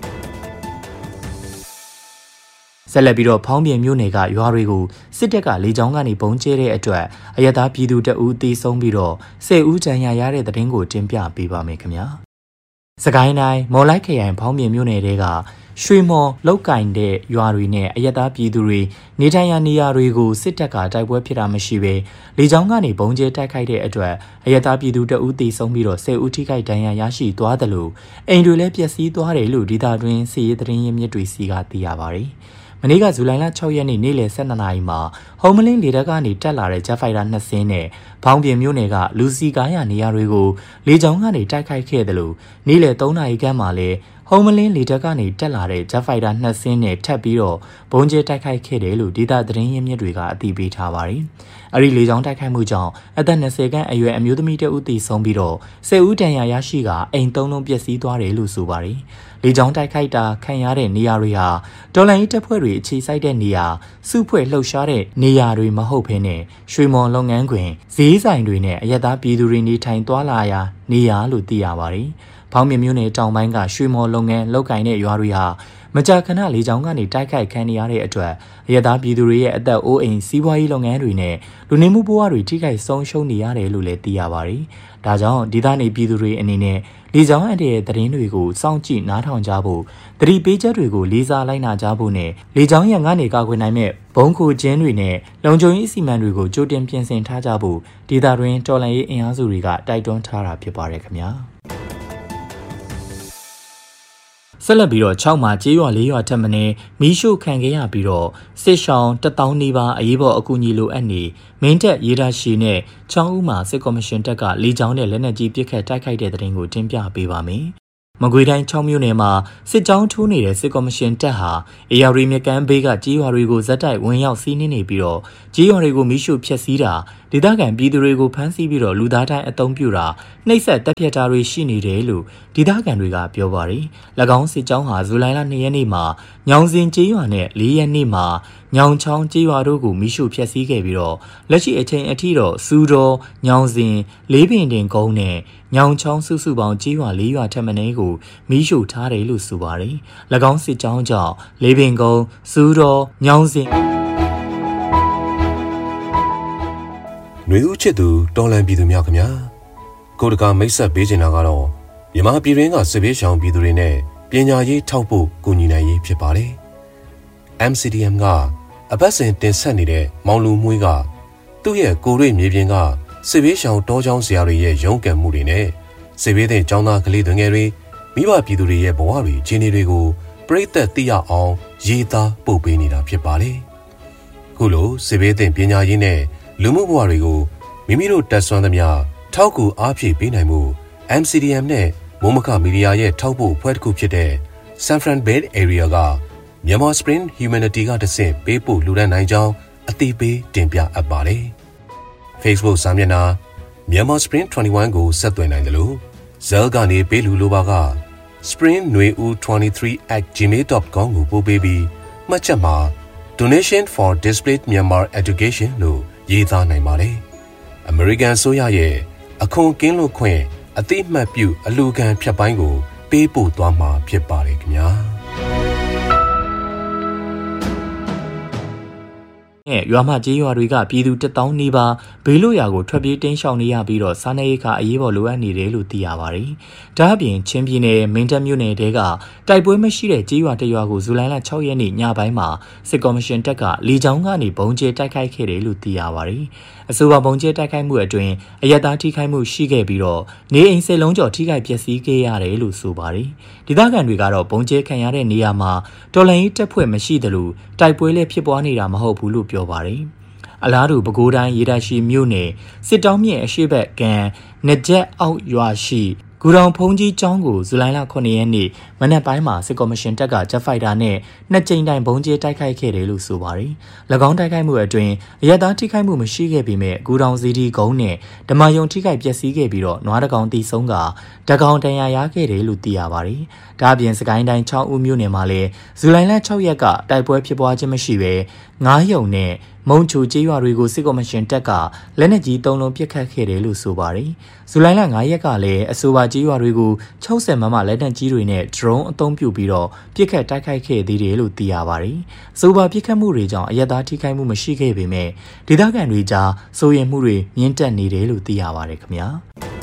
ဆက်လက်ပြီးတော့ဖောင်းပြင်မြို့နယ်ကရွာတွေကိုစစ်တပ်ကလေကြောင်းကနေပုံကျဲတဲ့အတွက်အရသာပြည်သူတအူးသေဆုံးပြီးတော့ဆယ်ဦးဒဏ်ရာရတဲ့တဲ့တင်ကိုတင်ပြပေးပါမယ်ခင်ဗျာစကိုင်းတိုင်းမော်လိုက်ခရိုင်ဖောင်းပြင်မြို့နယ်တဲကရွှေမော်လောက်ကင်တဲ့ရွာတွေနဲ့အယက်သားပြည်သူတွေနေထိုင်ရာနေရာတွေကိုစစ်တပ်ကတိုက်ပွဲဖြစ်တာမရှိဘဲလေကြောင်းကနေဘုံကျဲတိုက်ခိုက်တဲ့အတွက်အယက်သားပြည်သူတအူးသေဆုံးပြီးတော့ဆယ်ဦးထိခိုက်ဒဏ်ရာရရှိသွားတယ်လို့အိမ်တွေလည်းပျက်စီးသွားတယ်လို့ဒေသတွင်းစီရေးသတင်းရင်းမြစ်တွေစီကသိရပါတယ်။မနေ့ကဇူလိုင်လ၆ရက်နေ့နေ့လယ်၁၂နာရီမှာဟုံးမလင်းလေတပ်ကနေတက်လာတဲ့ဂျက်ဖိုက်တာနှစ်စင်းနဲ့ဖောင်းပြင်မြို့နယ်ကလူစီကားရနေရာတွေကိုလေကြောင်းကနေတိုက်ခိုက်ခဲ့တယ်လို့နေ့လယ်၃နာရီခန့်မှာလည်းဟုံးမလင်းလေတပ်ကနေတက်လာတဲ့ဂျက်ဖိုက်တာနှစ်စင်းနဲ့ထပ်ပြီးတော့ဘုံကျဲတိုက်ခိုက်ခဲ့တယ်လို့ဒေသသတင်းရင်းမြစ်တွေကအသိပေးထားပါတယ်။အဲဒီလေကြောင်းတိုက်ခိုက်မှုကြောင့်အသက်၂၀ခန့်အရွယ်အမျိုးသမီးတဦးသေဆုံးပြီးတော့ဆယ်ဦးဒဏ်ရာရရှိကအိမ်သုံးလုံးပျက်စီးသွားတယ်လို့ဆိုပါတယ်။လေကြောင်းတိုက်ခိုက်တာခံရတဲ့နေရာတွေဟာတော်လှန်ရေးတပ်ဖွဲ့တွေအခြေစိုက်တဲ့နေရာစုဖွဲ့လှုပ်ရှားတဲ့နေရာတွေမဟုတ်ဘဲနဲ့ရွှေမော်လုပ်ငန်းခွင်ဈေးဆိုင်တွေနဲ့အယက်သားပြည်သူတွေနေထိုင်သွားလာရာနေရာလို့သိရပါတယ်။ဖောင်းမြမျိုးနယ်တောင်ပိုင်းကရွှေမော်လုပ်ငန်းလုပ်ကိုင်တဲ့ရွာတွေဟာမကြာခဏလေကြောင်းကနေတိုက်ခိုက်ခံရတဲ့အတွက်အရသာပြည်သူတွေရဲ့အသက်အိုးအိမ်စီးပွားရေးလုပ်ငန်းတွေနဲ့လူနေမှုဘဝတွေထိခိုက်ဆုံးရှုံးနေရတယ်လို့လည်းသိရပါတယ်။ဒါကြောင့်ဒေသနေပြည်သူတွေအနေနဲ့လေကြောင်းအန္တရာယ်သတင်းတွေကိုစောင့်ကြည့်နားထောင်ကြဖို့သတိပေးချက်တွေကိုလေးစားလိုက်နာကြဖို့နဲ့လေကြောင်းရန်ကနေကာကွယ်နိုင်မဲ့ဘုံခိုခြင်းတွေနဲ့လုံခြုံရေးအစီအမံတွေကိုကြိုတင်ပြင်ဆင်ထားကြဖို့ဒေသတွင်းတော်လှန်ရေးအင်အားစုတွေကတိုက်တွန်းထားတာဖြစ်ပါတယ်ခင်ဗျာ။ဆက်လက်ပြီးတော့၆မှာကျေးရွာ၄ရွာထက်မနည်းမီးရှို့ခံခဲ့ရပြီးတော့စစ်ရှောင်းတစ်သောင်းနီးပါးအရေးပေါ်အကူအညီလိုအပ်နေမင်းတပ်ရေးဒါရှိနဲ့ချောင်းဦးမှာစစ်ကော်မရှင်တပ်ကလေကြောင်းနဲ့လက်နက်ကြီးပစ်ခတ်တိုက်ခိုက်တဲ့တဲ့တင်ကိုတင်ပြပေးပါမယ်။မကွေးတိုင်းချောင်းမြို့နယ်မှာစစ်ကြောင်းထိုးနေတဲ့စစ်ကော်မရှင်တပ်ဟာအေယာရီမြကမ်းဘေးကကြေးရွာတွေကိုဇက်တိုက်ဝင်ရောက်စီးနင်းနေပြီးတော့ကြေးရွာတွေကိုမိရှုဖျက်ဆီးတာဒေသခံပြည်သူတွေကိုဖမ်းဆီးပြီးတော့လူသားတိုင်းအုံပြုတာနှိပ်စက်တပ်ဖြတ်တာတွေရှိနေတယ်လို့ဒေသခံတွေကပြောပါတယ်။၎င်းစစ်ကြောင်းဟာဇူလိုင်လ၂ရက်နေ့မှာညောင်စင်ကြေးရွာနဲ့၄ရက်နေ့မှာညောင်ချောင်းကြေးရွာတို့ကိုမိရှုဖျက်ဆီးခဲ့ပြီးတော့လက်ရှိအချိန်အထိတော့စူတော်ညောင်စင်လေးပင်တင်ကုန်းနဲ့ညောင်ချောင်းစုစုပေါင်းကြေးရွာ၄ရွာထက်မနည်းကိုမိရှုထားတယ်လို့ဆိုပါတယ်။၎င်းစစ်ကြောင်းကြောင့်လေးပင်ကုန်းစူတော်ညောင်စင်ຫນွေဦးချစ်သူတော်လန်ပြည်သူများခင်ဗျာကိုတကာမိတ်ဆက်ပေးချင်တာကတော့မြန်မာပြည်တွင်းကစစ်ဘေးရှောင်ပြည်သူတွေနဲ့ပညာရေးထောက်ပို့ကူညီနိုင်ရေးဖြစ်ပါတယ်။ M C D M ကအပတ်စဉ်တင်ဆက်နေတဲ့မောင်လူမွှေးကသူ့ရဲ့ကိုရွေမြေပြင်ကစစ်ဘေးရှောင်တောချောင်းဆရာတွေရဲ့ရုန်းကန်မှုတွေနဲ့စစ်ဘေးတဲ့ကျောင်းသားကလေးတွေငယ်တွေမိဘပြည်သူတွေရဲ့ဘဝတွေခြေနေတွေကိုပြိသက်သိရအောင်ရေးသားပို့ပေးနေတာဖြစ်ပါတယ်။ခုလိုစစ်ဘေးတဲ့ပညာရေးနဲ့လူမှုဘဝတွေကိုမိမိတို့တက်ဆွမ်းသမျှထောက်ကူအားဖြည့်ပေးနိုင်မှု M C D M နဲ့မိုးမခမီဒီယာရဲ့ထောက်ပို့အဖွဲ့တစ်ခုဖြစ်တဲ့ San Fran Bay Area ကMyanmar Spring Humanity ကတဆင့်ပေးပို့လူဒန်းနိုင်ကြောင်းအသိပေးတင်ပြအပ်ပါတယ်။ Facebook စာမျက်နှာ Myanmar Spring ၂၁ကိုဆက်သွယ်နိုင်တယ်လို့ Zell ကနေပေးလူလိုပါက spring nui u twenty-three at gmail dot com ကိုပို့ပေးပြီးမှတ်ချက်မှာ Donation for Displaced Myanmar Education လို့ရေးသားနိုင်ပါတယ်။ American ဆိုရရဲ့အခွန်ကင်းလွတ်ခွင့်အတိအမှတ်ပြုအလူခံဖြတ်ပိုင်းကိုပေးပို့သွားမှာဖြစ်ပါတယ်ခင်ဗျာ။နဲ့ရွာမကျေးရွာတွေကပြည်သူတစ်သောင်းနီးပါးဘေးလွတ်ရာကိုထွက်ပြေးတင်းရှောင်နေရပြီးတော့စားနပ်ရိက္ခာအရေးပေါ်လိုအပ်နေတယ်လို့သိရပါတယ်။ဒါ့အပြင်ချင်းပြည်နယ်မင်းတပ်မြို့နယ်တဲကတိုက်ပွဲမရှိတဲ့ကျေးရွာတစ်ရွာကိုဇူလိုင်လ၆ရက်နေ့ညပိုင်းမှာစစ်ကော်မရှင်တပ်ကလေကြောင်းကနေဘုံကျဲတိုက်ခိုက်ခဲ့တယ်လို့သိရပါတယ်။အဆိုပါဘုံကျဲတိုက်ခိုက်မှုအတွင်းအရက်သားထိခိုက်မှုရှိခဲ့ပြီးတော့နေအိမ်စိတ်လုံးကျော်ထိခိုက်ပျက်စီးခဲ့ရတယ်လို့ဆိုပါတယ်။ဒေသခံတွေကတော့ဘုံကျဲခံရတဲ့နေရာမှာတော်လှန်ရေးတပ်ဖွဲ့မရှိသလိုတိုက်ပွဲလည်းဖြစ်ပွားနေတာမဟုတ်ဘူးလို့ပြောပါတယ်။အလားတူပဲခူးတိုင်းရေဒါရှိမြို့နယ်စစ်တောင်းမြင့်အရှိတ်ဘက်ကံနကြက်အောက်ရွာရှိဂူတောင်ဖုံးကြီးကျောင်းကိုဇူလိုင်လခုနှစ်ရက်နေ့မနက်ပိုင်းမှာစစ်ကော်မရှင်တပ်ကဂျက်ဖိုက်တာနဲ့နှစ်ကြိမ်တိုင်ဘုံကျဲတိုက်ခိုက်ခဲ့တယ်လို့ဆိုပါတယ်။၎င်းတိုက်ခိုက်မှုအတွင်းအရက်သားထိခိုက်မှုမရှိခဲ့ပေမဲ့ဂူတောင်စီဒီကုန်းနဲ့ဓမ္မယုံထိခိုက်ပျက်စီးခဲ့ပြီးတော့နွားတကောင်တီဆုံးကတကောင်တန်ရာရခဲ့တယ်လို့သိရပါတယ်။ဒါ့အပြင်စကိုင်းတိုင်းချောင်းဦးမြို့နယ်မှာလည်းဇူလိုင်လ၆ရက်ကတိုက်ပွဲဖြစ်ပွားခြင်းမရှိဘဲငားယုံနဲ့မုံချိုကျေးရွာတွေကိုစစ်ကော်မရှင်တပ်ကလက်နက်ကြီးသုံးလုံးပစ်ခတ်ခဲ့တယ်လို့ဆိုပါတယ်။ဇူလိုင်လ၅ရက်ကလည်းအဆိုပါကျေးရွာတွေကို၆၀မမလက်နက်ကြီးတွေနဲ့ drone အသုံးပြုပြီးတော့ပစ်ခတ်တိုက်ခိုက်ခဲ့သေးတယ်လို့သိရပါတယ်။အဆိုပါပစ်ခတ်မှုတွေကြောင့်အရက်သားထိခိုက်မှုမရှိခဲ့ပေမဲ့ဒေသခံတွေကြားစိုးရိမ်မှုတွေမြင့်တက်နေတယ်လို့သိရပါတယ်ခင်ဗျာ။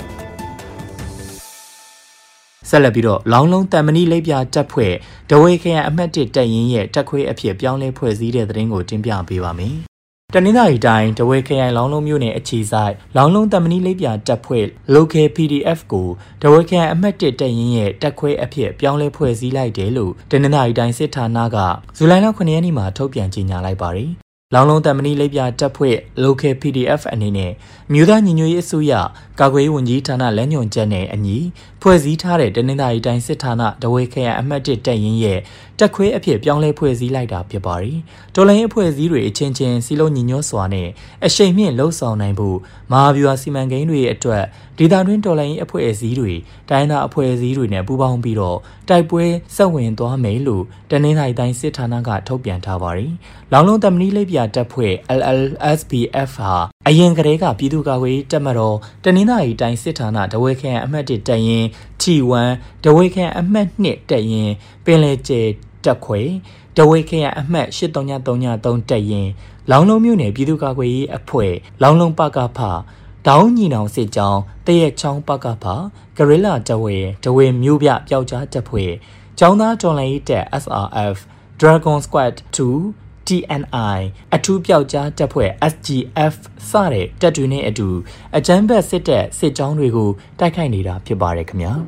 ဆက်လက်ပြီးတော့လောင်းလုံးတန်မဏိလိပ်ပြတပ်ဖွဲ့ဒဝေခရိုင်အမှတ်၁တပ်ရင်းရဲ့တပ်ခွေးအဖြစ်ပြောင်းလဲဖွဲ့စည်းတဲ့သတင်းကိုတင်ပြပေးပါမယ်။တနင်္သာရီတိုင်းဒဝေခရိုင်လောင်းလုံးမြို့နယ်အခြေဆိုင်လောင်းလုံးတန်မဏိလိပ်ပြတပ်ဖွဲ့ Local P D F ကိုဒဝေခရိုင်အမှတ်၁တပ်ရင်းရဲ့တပ်ခွေးအဖြစ်ပြောင်းလဲဖွဲ့စည်းလိုက်တယ်လို့တနင်္သာရီတိုင်းစစ်ဌာနကဇူလိုင်လခုနှစ်ရက်နေ့မှာထုတ်ပြန်ကြေညာလိုက်ပါတယ်။လောင်းလုံးတန်မဏိလိပ်ပြတပ်ဖွဲ့ Local P D F အနေနဲ့မြို့သားညီညွတ်ရေးအစိုးရကာကွယ်ရေးဝန်ကြီးဌာနလက်ညွှန်ချက်နဲ့အညီဖွဲ့စည်းထားတဲ့တနင်္သာရီတိုင်းစစ်ဌာနဒဝေခရိုင်အမှတ်၁တပ်ရင်းရဲ့တပ်ခွေးအဖြစ်ပြောင်းလဲဖွဲ့စည်းလိုက်တာဖြစ်ပါတယ်။တော်လှန်ရေးအဖွဲ့အစည်းတွေအချင်းချင်းစီလုံးညီညွတ်စွာနဲ့အရှိန်မြင့်လှုပ်ဆောင်နိုင်ဖို့မဟာဗျူဟာစီမံကိန်းတွေအတွက်ဒေသတွင်းတော်လှန်ရေးအဖွဲ့အစည်းတွေတိုင်းဒေသအဖွဲ့အစည်းတွေနဲ့ပူးပေါင်းပြီးတော့တိုက်ပွဲဆက်ဝင်သွားမယ်လို့တနင်္သာရီတိုင်းစစ်ဌာနကထုတ်ပြန်ထားပါတယ်။လောင်းလုံးတမဏိလိပ်ပြတပ်ဖွဲ့ L L S P F ဟာအရင်ကတည်းကပြည်သူ့ကာကွယ်ရေးတပ်မတော်တနင်္သာရီတိုင်းစစ်ဌာနတဝဲခရိုင်အမှတ်တစ်တပ်ရင်း T one တဝဲခရိုင်အမှတ်နှစ်တပ်ရင်းပင်လယ်ကျဲတပ်ခွဲတဝဲခရိုင်အမှတ်၈၃၃၃တပ်ရင်းလောင်းလုံးမြို့နယ်ပြည်သူ့ကာကွယ်ရေးအဖွဲ့လောင်းလုံးပကဖတောင်းညီနောင်စစ်ကြောင်းတရက်ချောင်းပကဖဂရိလာတဝဲတဝဲမြို့ပြပျောက်ကြားတပ်ဖွဲ့ကျောင်းသားတော်လှန်ရေးတပ် S R F Dragon Squad two T N I အထူးပျောက်ကြားတပ်ဖွဲ့ S G F စတဲ့တပ်တွေနဲ့အတူအကြမ်းဖက်စစ်တပ်စစ်ကြောင်းတွေကိုတိုက်ခိုက်နေတာဖြစ်ပါတယ်ခင်ဗျာ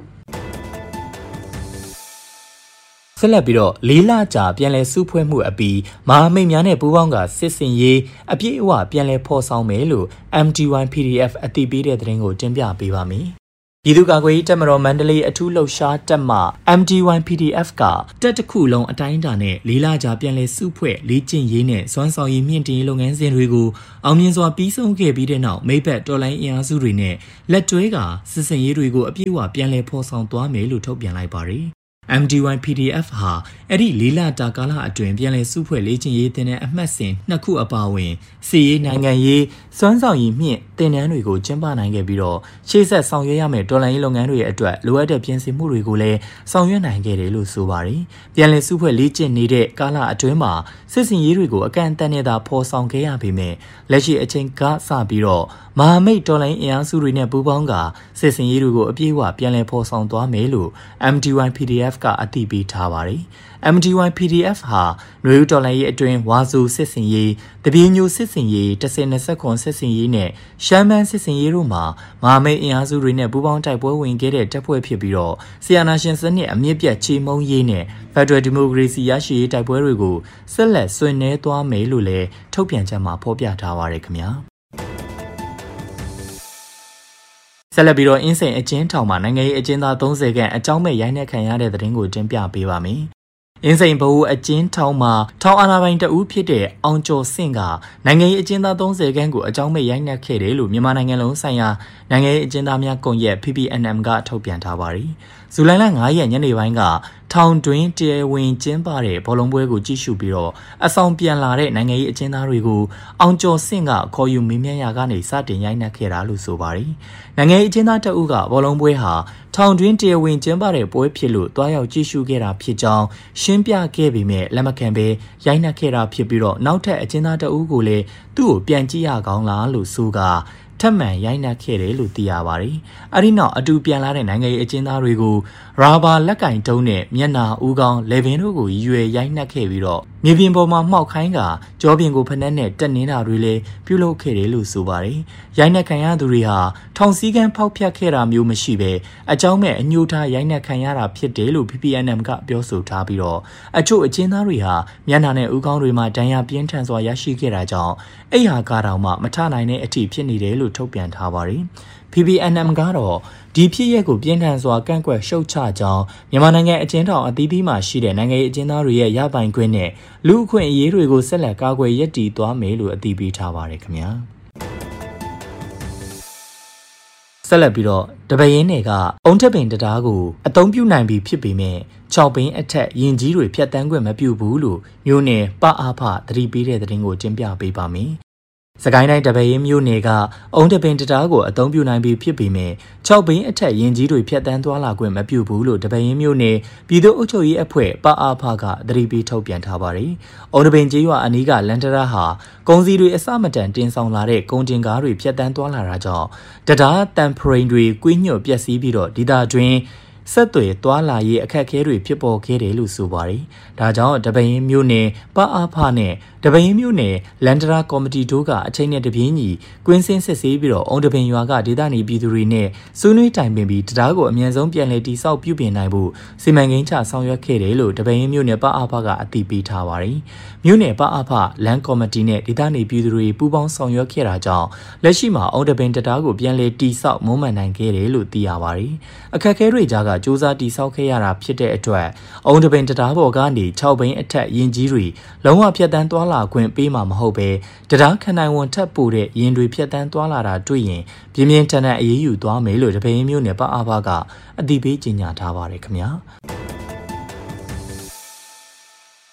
ဆက်လက်ပြီးတော့လေးလကြာပြန်လည်စုဖွဲ့မှုအပြီးမဟာမိတ်များနဲ့ပူးပေါင်းကစစ်စင်ရေးအပြည့်အဝပြန်လည်ဖော်ဆောင်မယ်လို့ M T Y P D F အသိပေးတဲ့သတင်းကိုတင်ပြပေးပါမယ်ပြည်သူ့ကာကွယ်ရေးတပ်မတော်မန္တလေးအထူးလှုပ်ရှားတပ်မှ M T Y P D F ကတပ်တစ်ခုလုံးအတိုင်းအတာနဲ့လေးလကြာပြန်လည်စုဖွဲ့လေ့ကျင့်ရေးနဲ့စွမ်းဆောင်ရည်မြင့်တင်ရေးလုပ်ငန်းစဉ်တွေကိုအောင်မြင်စွာပြီးဆုံးခဲ့ပြီးတဲ့နောက်မိဘတော်လိုင်းအင်အားစုတွေနဲ့လက်တွဲကစစ်စင်ရေးတွေကိုအပြည့်အဝပြန်လည်ဖော်ဆောင်သွားမယ်လို့ထုတ်ပြန်လိုက်ပါတယ် M D Y P D F ဟာအဲ့ဒီလေးလတာကာလအတွင်းပြန်လည်စုဖွဲ့လေ့ကျင့်ရေးတင်တဲ့အမှတ်စဉ်နှစ်ခုအပါအဝင်စီရေးနိုင်ငံရေးစွမ်းဆောင်ရည်မြင့်တင်နန်းတွေကိုကျင်းပနိုင်ခဲ့ပြီးတော့ရှေ့ဆက်ဆောင်ရွက်ရမယ့်တော်လှန်ရေးလုပ်ငန်းတွေအတွက်လိုအပ်တဲ့ပြင်ဆင်မှုတွေကိုလည်းဆောင်ရွက်နိုင်ခဲ့တယ်လို့ဆိုပါတယ်။ပြန်လည်စုဖွဲ့လေ့ကျင့်နေတဲ့ကာလအတွင်းမှာစစ်စင်ရေးတွေကိုအကန့်အသတ်နဲ့သာဖော်ဆောင်ခဲ့ရပေမဲ့လက်ရှိအချိန်ကစပြီးတော့မဟာမိတ်တော်လှန်ရေးအင်အားစုတွေနဲ့ပူးပေါင်းကစစ်စင်ရေးတွေကိုအပြည့်အဝပြန်လည်ဖော်ဆောင်သွားမယ်လို့ M D Y P D F ကအသိပေးထားပါတယ်။ M D Y P D F ဟာနွေဦးတော်လှန်ရေးအတွင်းဝါဆိုစစ်စင်ရေးတပြေညိုစစ်စင်ရေးတစ်ဆယ်နှစ်ဆက်ခွန်စစ်စင်ရေးနဲ့ရှမ်းမန်းစစ်စင်ရေးတို့မှာမဟာမိတ်အင်အားစုတွေနဲ့ပူးပေါင်းတိုက်ပွဲဝင်ခဲ့တဲ့တပ်ဖွဲ့ဖြစ်ပြီးတော့ဆီယနာရှင်စနစ်အမြင့်ပြတ်ချေမှုန်းရေးနဲ့ဖက်ဒရယ်ဒီမိုကရေစီရရှိရေးတိုက်ပွဲတွေကိုဆက်လက်ဆွေးနွေးသွားမယ်လို့လည်းထုတ်ပြန်ချက်မှာဖော်ပြထားပါတယ်ခင်ဗျာဆက်လက်ပြီးတော့အင်းစိန်အကျဉ်းထောင်မှာနိုင်ငံရေးအကျဉ်းသားသုံးဆယ်ခန့်အကြောင်းမဲ့ရိုင်းနှက်ခံရတဲ့သတင်းကိုတင်ပြပေးပါမယ်။အင်းစိန်ဘဟုအကျဉ်းထောင်မှာထောင်အာဏာပိုင်တဦးဖြစ်တဲ့အောင်ကျော်စင့်ကနိုင်ငံရေးအကျဉ်းသားသုံးဆယ်ခန့်ကိုအကြောင်းမဲ့ရိုင်းနှက်ခဲ့တယ်လို့မြန်မာနိုင်ငံလုံးဆိုင်ရာနိုင်ငံရေးအကျဉ်းသားများကွန်ရက် P P N M ကထုတ်ပြန်ထားပါတယ်။ဇူလိုင်လ၅ရက်ညနေပိုင်းကထောင်တွင်းတရားဝင်ကျင်းပတဲ့ဘောလုံးပွဲကိုကြည့်ရှုပြီးတော့အဆောင်ပြန်လာတဲ့နိုင်ငံရေးအကျဉ်းသားတွေကိုအောင်ကျော်စင့်ကခေါ်ယူမေးမြန်းရာကနေစတင်ရိုက်နှက်ခဲ့တာလို့ဆိုပါတယ်။နိုင်ငံရေးအကျဉ်းသားတအုပ်ကဘောလုံးပွဲဟာထောင်တွင်းတရားဝင်ကျင်းပတဲ့ပွဲဖြစ်လို့တွားရောက်ကြည့်ရှုခဲ့တာဖြစ်ကြောင်းရှင်းပြခဲ့ပေမဲ့လက်မခံဘဲရိုက်နှက်ခဲ့တာဖြစ်ပြီးတော့နောက်ထပ်အကျဉ်းသားတအုပ်ကိုလည်းသူ့ကိုပြန်ကြည့်ရကောင်းလားလို့ဆိုကထပ်မံရိုက်နှက်ခဲ့တယ်လို့သိရပါတယ်။အဲဒီနောက်အတူပြန်လာတဲ့နိုင်ငံရေးအကျဉ်းသားတွေကိုရာဘာလက်ကင်တုံးနဲ့မျက်နာဦးခေါင်းလေပင်တို့ကိုရွယ်ရိုက်နှက်ခဲ့ပြီးတော့မြေပြင်ပေါ်မှာမှောက်ခိုင်းကကြောပြင်ကိုဖက်နှက်နဲ့တက်နေတာတွေလည်းပြုလုပ်ခဲ့တယ်လို့ဆိုပါတယ်။ရိုက်နှက်ခံရသူတွေဟာထောင်စည်းကမ်းဖောက်ဖျက်ခဲ့တာမျိုးမရှိဘဲအကြောင်းမဲ့အညှိုးထားရိုက်နှက်ခံရတာဖြစ်တယ်လို့ P P N M ကပြောဆိုထားပြီးတော့အချို့အကျဉ်းသားတွေဟာမျက်နာနဲ့ဦးခေါင်းတွေမှာဒဏ်ရာပြင်းထန်စွာရရှိခဲ့တာကြောင့်အိယာကားတောင်မှမထနိုင်တဲ့အထိဖြစ်နေတယ်လို့ထုတ်ပြန်ထားပါတယ်။ P P N M ကတော့ဒီဖြစ်ရပ်ကိုပြင်းထန်စွာကန့်ကွက်ရှုတ်ချကြောင်းမြန်မာနိုင်ငံအကျဉ်းထောင်အသီးသီးမှာရှိတဲ့နိုင်ငံရေးအကျဉ်းသားတွေရဲ့ရပိုင်ခွင့်နဲ့လူအခွင့်အရေးတွေကိုဆက်လက်ကာကွယ်ရည်တည်သွားမယ်လို့အသိပေးထားပါတယ်ခင်ဗျာဆက်လက်ပြီးတော့တပရင်းတွေကအုံထက်ပင်တရားကိုအသုံးပြုနိုင်ပြီဖြစ်ပေမဲ့၆ဘင်းအထက်ရင်ကြီးတွေဖြတ်တန်းခွင့်မပြုဘူးလို့မျိုးနယ်ပအားဖသတိပေးတဲ့သတင်းကိုတင်ပြပေးပါမယ်စကိုင်းတိုင်းတပရင်မြို့နယ်ကအုံတပင်တရားကိုအသုံးပြုနိုင်ပြီးဖြစ်ပေမဲ့၆ဘင်းအထက်ရင်ကြီးတွေဖြတ်တန်းသွားလာခွင့်မပြုဘူးလို့တပရင်မြို့နယ်ပြည်သူ့အုပ်ချုပ်ရေးအဖွဲ့ပအားဖကသတိပေးထုတ်ပြန်ထားပါတယ်။အုံတပင်ကျေးရွာအနီးကလန်တရာဟာကုန်စည်တွေအစမတန်တင်ဆောင်လာတဲ့ကုန်တင်ကားတွေဖြတ်တန်းသွားလာတာကြောင့်တရားတန်ဖရိန်တွေကွေးညွတ်ပျက်စီးပြီးတော့ဒေသတွင်းဆက်သွယ်သွားလာရေးအခက်အခဲတွေဖြစ်ပေါ်ခဲ့တယ်လို့ဆိုပါတယ်။ဒါကြောင့်တပရင်မြို့နယ်ပအားဖနဲ့တပရင်မြို့နယ်လန်ဒရာကော်မတီတို့ကအချိန်နဲ့တပြေးညီကွင်းစင်းစစ်ဆေးပြီးတော့အုံတပင်ရွာကဒေသနေပြည်သူတွေနဲ့ဆွေးနွေးတိုင်ပင်ပြီးတရားကိုအမြန်ဆုံးပြန်လည်တည်ဆောက်ပြုပြင်နိုင်ဖို့စီမံကိန်းချဆောင်ရွက်ခဲ့တယ်လို့တပရင်မြို့နယ်ပအားဖကအသိပေးထားပါတယ်။မြို့နယ်ပအားဖလန်ကော်မတီနဲ့ဒေသနေပြည်သူတွေပူးပေါင်းဆောင်ရွက်ခဲ့တာကြောင့်လက်ရှိမှာအုံတပင်တရားကိုပြန်လည်တည်ဆောက်မွမ်းမံနိုင်ခဲ့တယ်လို့သိရပါတယ်။အခက်အခဲတွေကြားကစူးစမ်းတည်ဆောက်ခဲ့ရတာဖြစ်တဲ့အတွက်အုံတပင်တရားပေါ်ကနေ၆ဘင်းအထက်ရင်ကြီးတွေလုံးဝဖြတ်တန်းသွားလာခွင့်ပေးမှာမဟုတ်ပဲတရားခံနိုင်ဝန်ထပ်ပို့တဲ့ရင်တွေဖြတ်တန်းသွားလာတာတွေ့ရင်ပြင်းပြင်းထန်ထန်အေးအေးယူသွားမယ်လို့တပင်းမျိုးနယ်ပအားဖကအသိပေးကြေညာထားပါတယ်ခင်ဗျာ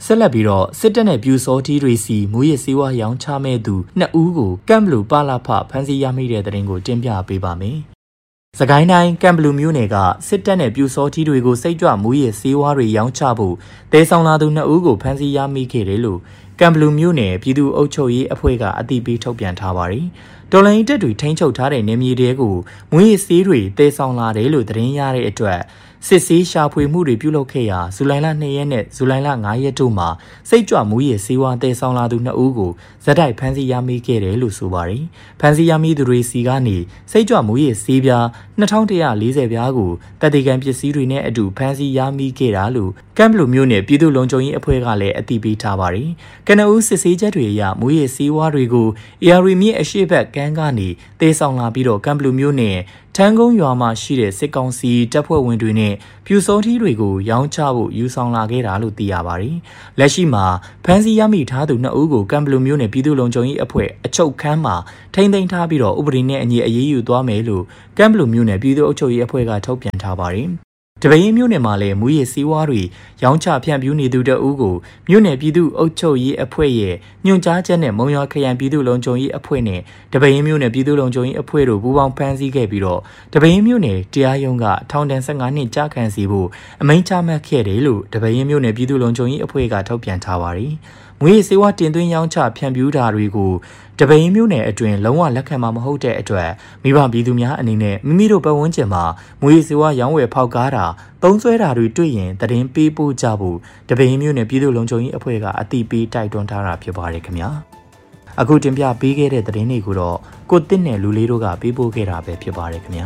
ဆက်လက်ပြီးတော့စစ်တပ်နဲ့ပြူစောတီတွေစီမူရစ်စည်းဝါးရောင်းချမဲ့သူနှစ်ဦးကိုကမ်ဘလူပါလာဖဖမ်းဆီးရမိတဲ့တဲ့တင်ကိုတင်ပြပေးပါမယ်။စကိုင်းတိုင်းကမ်ဘလူမြို့နယ်ကစစ်တပ်နဲ့ပြူစောတီတွေကိုစိတ်ကြွမူရစ်စည်းဝါးတွေရောင်းချဖို့တဲဆောင်လာသူနှစ်ဦးကိုဖမ်းဆီးရမိခဲ့တယ်လို့ကမ်ဘလူမြို့နယ်ပြည်သူ့အုပ်ချုပ်ရေးအဖွဲ့ကအသိပေးထုတ်ပြန်ထားပါတယ်။တော်လိုင်းတပ်တွေထိန်းချုပ်ထားတဲ့နေမြေတွေကိုမူရစ်စည်းတွေတဲဆောင်လာတယ်လို့သတင်းရတဲ့အတွက်စစ်ဆေးရှာဖွေမှုတွေပြုလုပ်ခဲ့ရာဇူလိုင်လနှစ်ရက်နဲ့ဇူလိုင်လငါးရက်တို့မှာစိတ်ကြွမူရစ်ဆေးဝါးတည်ဆောင်လာသူနှစ်ဦးကိုဇက်တိုက်ဖမ်းဆီးရမိခဲ့တယ်လို့ဆိုပါတယ်။ဖမ်းဆီးရမိသူတွေစီကနေစိတ်ကြွမူရစ်ဆေးပြားနှစ်ထောင်တစ်ရာလေးဆယ်ပြားကိုတပ်တေကန်ပစ္စည်းတွေနဲ့အတူဖမ်းဆီးရမိခဲ့တာလို့ကမ်ဘလူမြို့နယ်ပြည်သူ့လုံခြုံရေးအဖွဲ့ကလည်းအသိပေးထားပါတယ်။ကနဦးစစ်ဆေးချက်တွေအရမူရစ်ဆေးဝါးတွေကိုအေအာရီမြစ်အရှိတ်ဘက်ကမ်းကနေတည်ဆောင်လာပြီးတော့ကမ်ဘလူမြို့နယ်ထန်းကုန်းရွာမှာရှိတဲ့စစ်ကောင်စီတပ်ဖွဲ့ဝင်တွေနဲ့ပြူစောထီးတွေကိုရောင်းချဖို့ယူဆောင်လာခဲ့တာလို့သိရပါတယ်။လက်ရှိမှာဖမ်းဆီးရမိထားသူနှစ်ဦးကိုကမ်ဘလူမြို့နယ်ပြည်သူ့လုံခြုံရေးအဖွဲ့အချုပ်ခန်းမှာထိန်းသိမ်းထားပြီးတော့ဥပဒေနဲ့အညီအရေးယူသွားမယ်လို့ကမ်ဘလူမြို့နယ်ပြည်သူ့အုပ်ချုပ်ရေးအဖွဲ့ကထုတ်ပြန်ထားပါတယ်။တပင်းမြို့နယ်မှာလည်းမူရစ်စည်းဝါးတွေရောင်းချဖြန့်ဖြူးနေသူတအုပ်ကိုမြို့နယ်ပြည်သူ့အုပ်ချုပ်ရေးအဖွဲ့ရဲ့ညွှန်ကြားချက်နဲ့မုံရွာခရိုင်ပြည်သူ့လုံခြုံရေးအဖွဲ့နဲ့တပင်းမြို့နယ်ပြည်သူ့လုံခြုံရေးအဖွဲ့တို့ပူးပေါင်းဖမ်းဆီးခဲ့ပြီးတော့တပင်းမြို့နယ်တရားရုံးကထောင်ဒဏ်ဆယ့်ငါးနှစ်ကြာခံစီဖို့အမိန့်ချမှတ်ခဲ့တယ်လို့တပင်းမြို့နယ်ပြည်သူ့လုံခြုံရေးအဖွဲ့ကထုတ်ပြန်ထားပါတယ်။မူရစ်စည်းဝါးတင်သွင်းရောင်းချဖြန့်ဖြူးတာတွေကိုတပင်းမြို့နယ်အတွင်းလုံးဝလက်ခံမှာမဟုတ်တဲ့အတွက်မိဘပြည်သူများအနေနဲ့မိမိတို့ပတ်ဝန်းကျင်မှာမူရစ်စည်းဝါးရောင်းဝယ်ဖောက်ကားတာသုံးစွဲတာတွေတွေ့ရင်တရင်ပေးပို့ကြဖို့တပင်းမြို့နယ်ပြည်သူ့လုံခြုံရေးအဖွဲ့ကအသိပေးတိုက်တွန်းထားတာဖြစ်ပါတယ်ခင်ဗျာအခုတင်ပြပေးခဲ့တဲ့သတင်းတွေကိုတော့ကိုတစ်နဲ့လူလေးတို့ကပေးပို့ခဲ့တာပဲဖြစ်ပါတယ်ခင်ဗျာ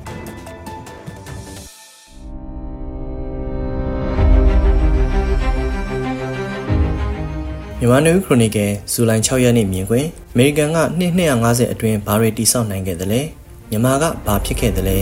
မြန်မာနယူးခရိုနီကယ်ဇူလိုင်၆ရက်နေ့မြင်ကွင်းအမေရိကန်ကနှစ်နှစ်ရာ၅ဆယ်အတွင်းဘာတွေတိစောက်နိုင်ခဲ့သလဲမြန်မာကဘာဖြစ်ခဲ့သလဲ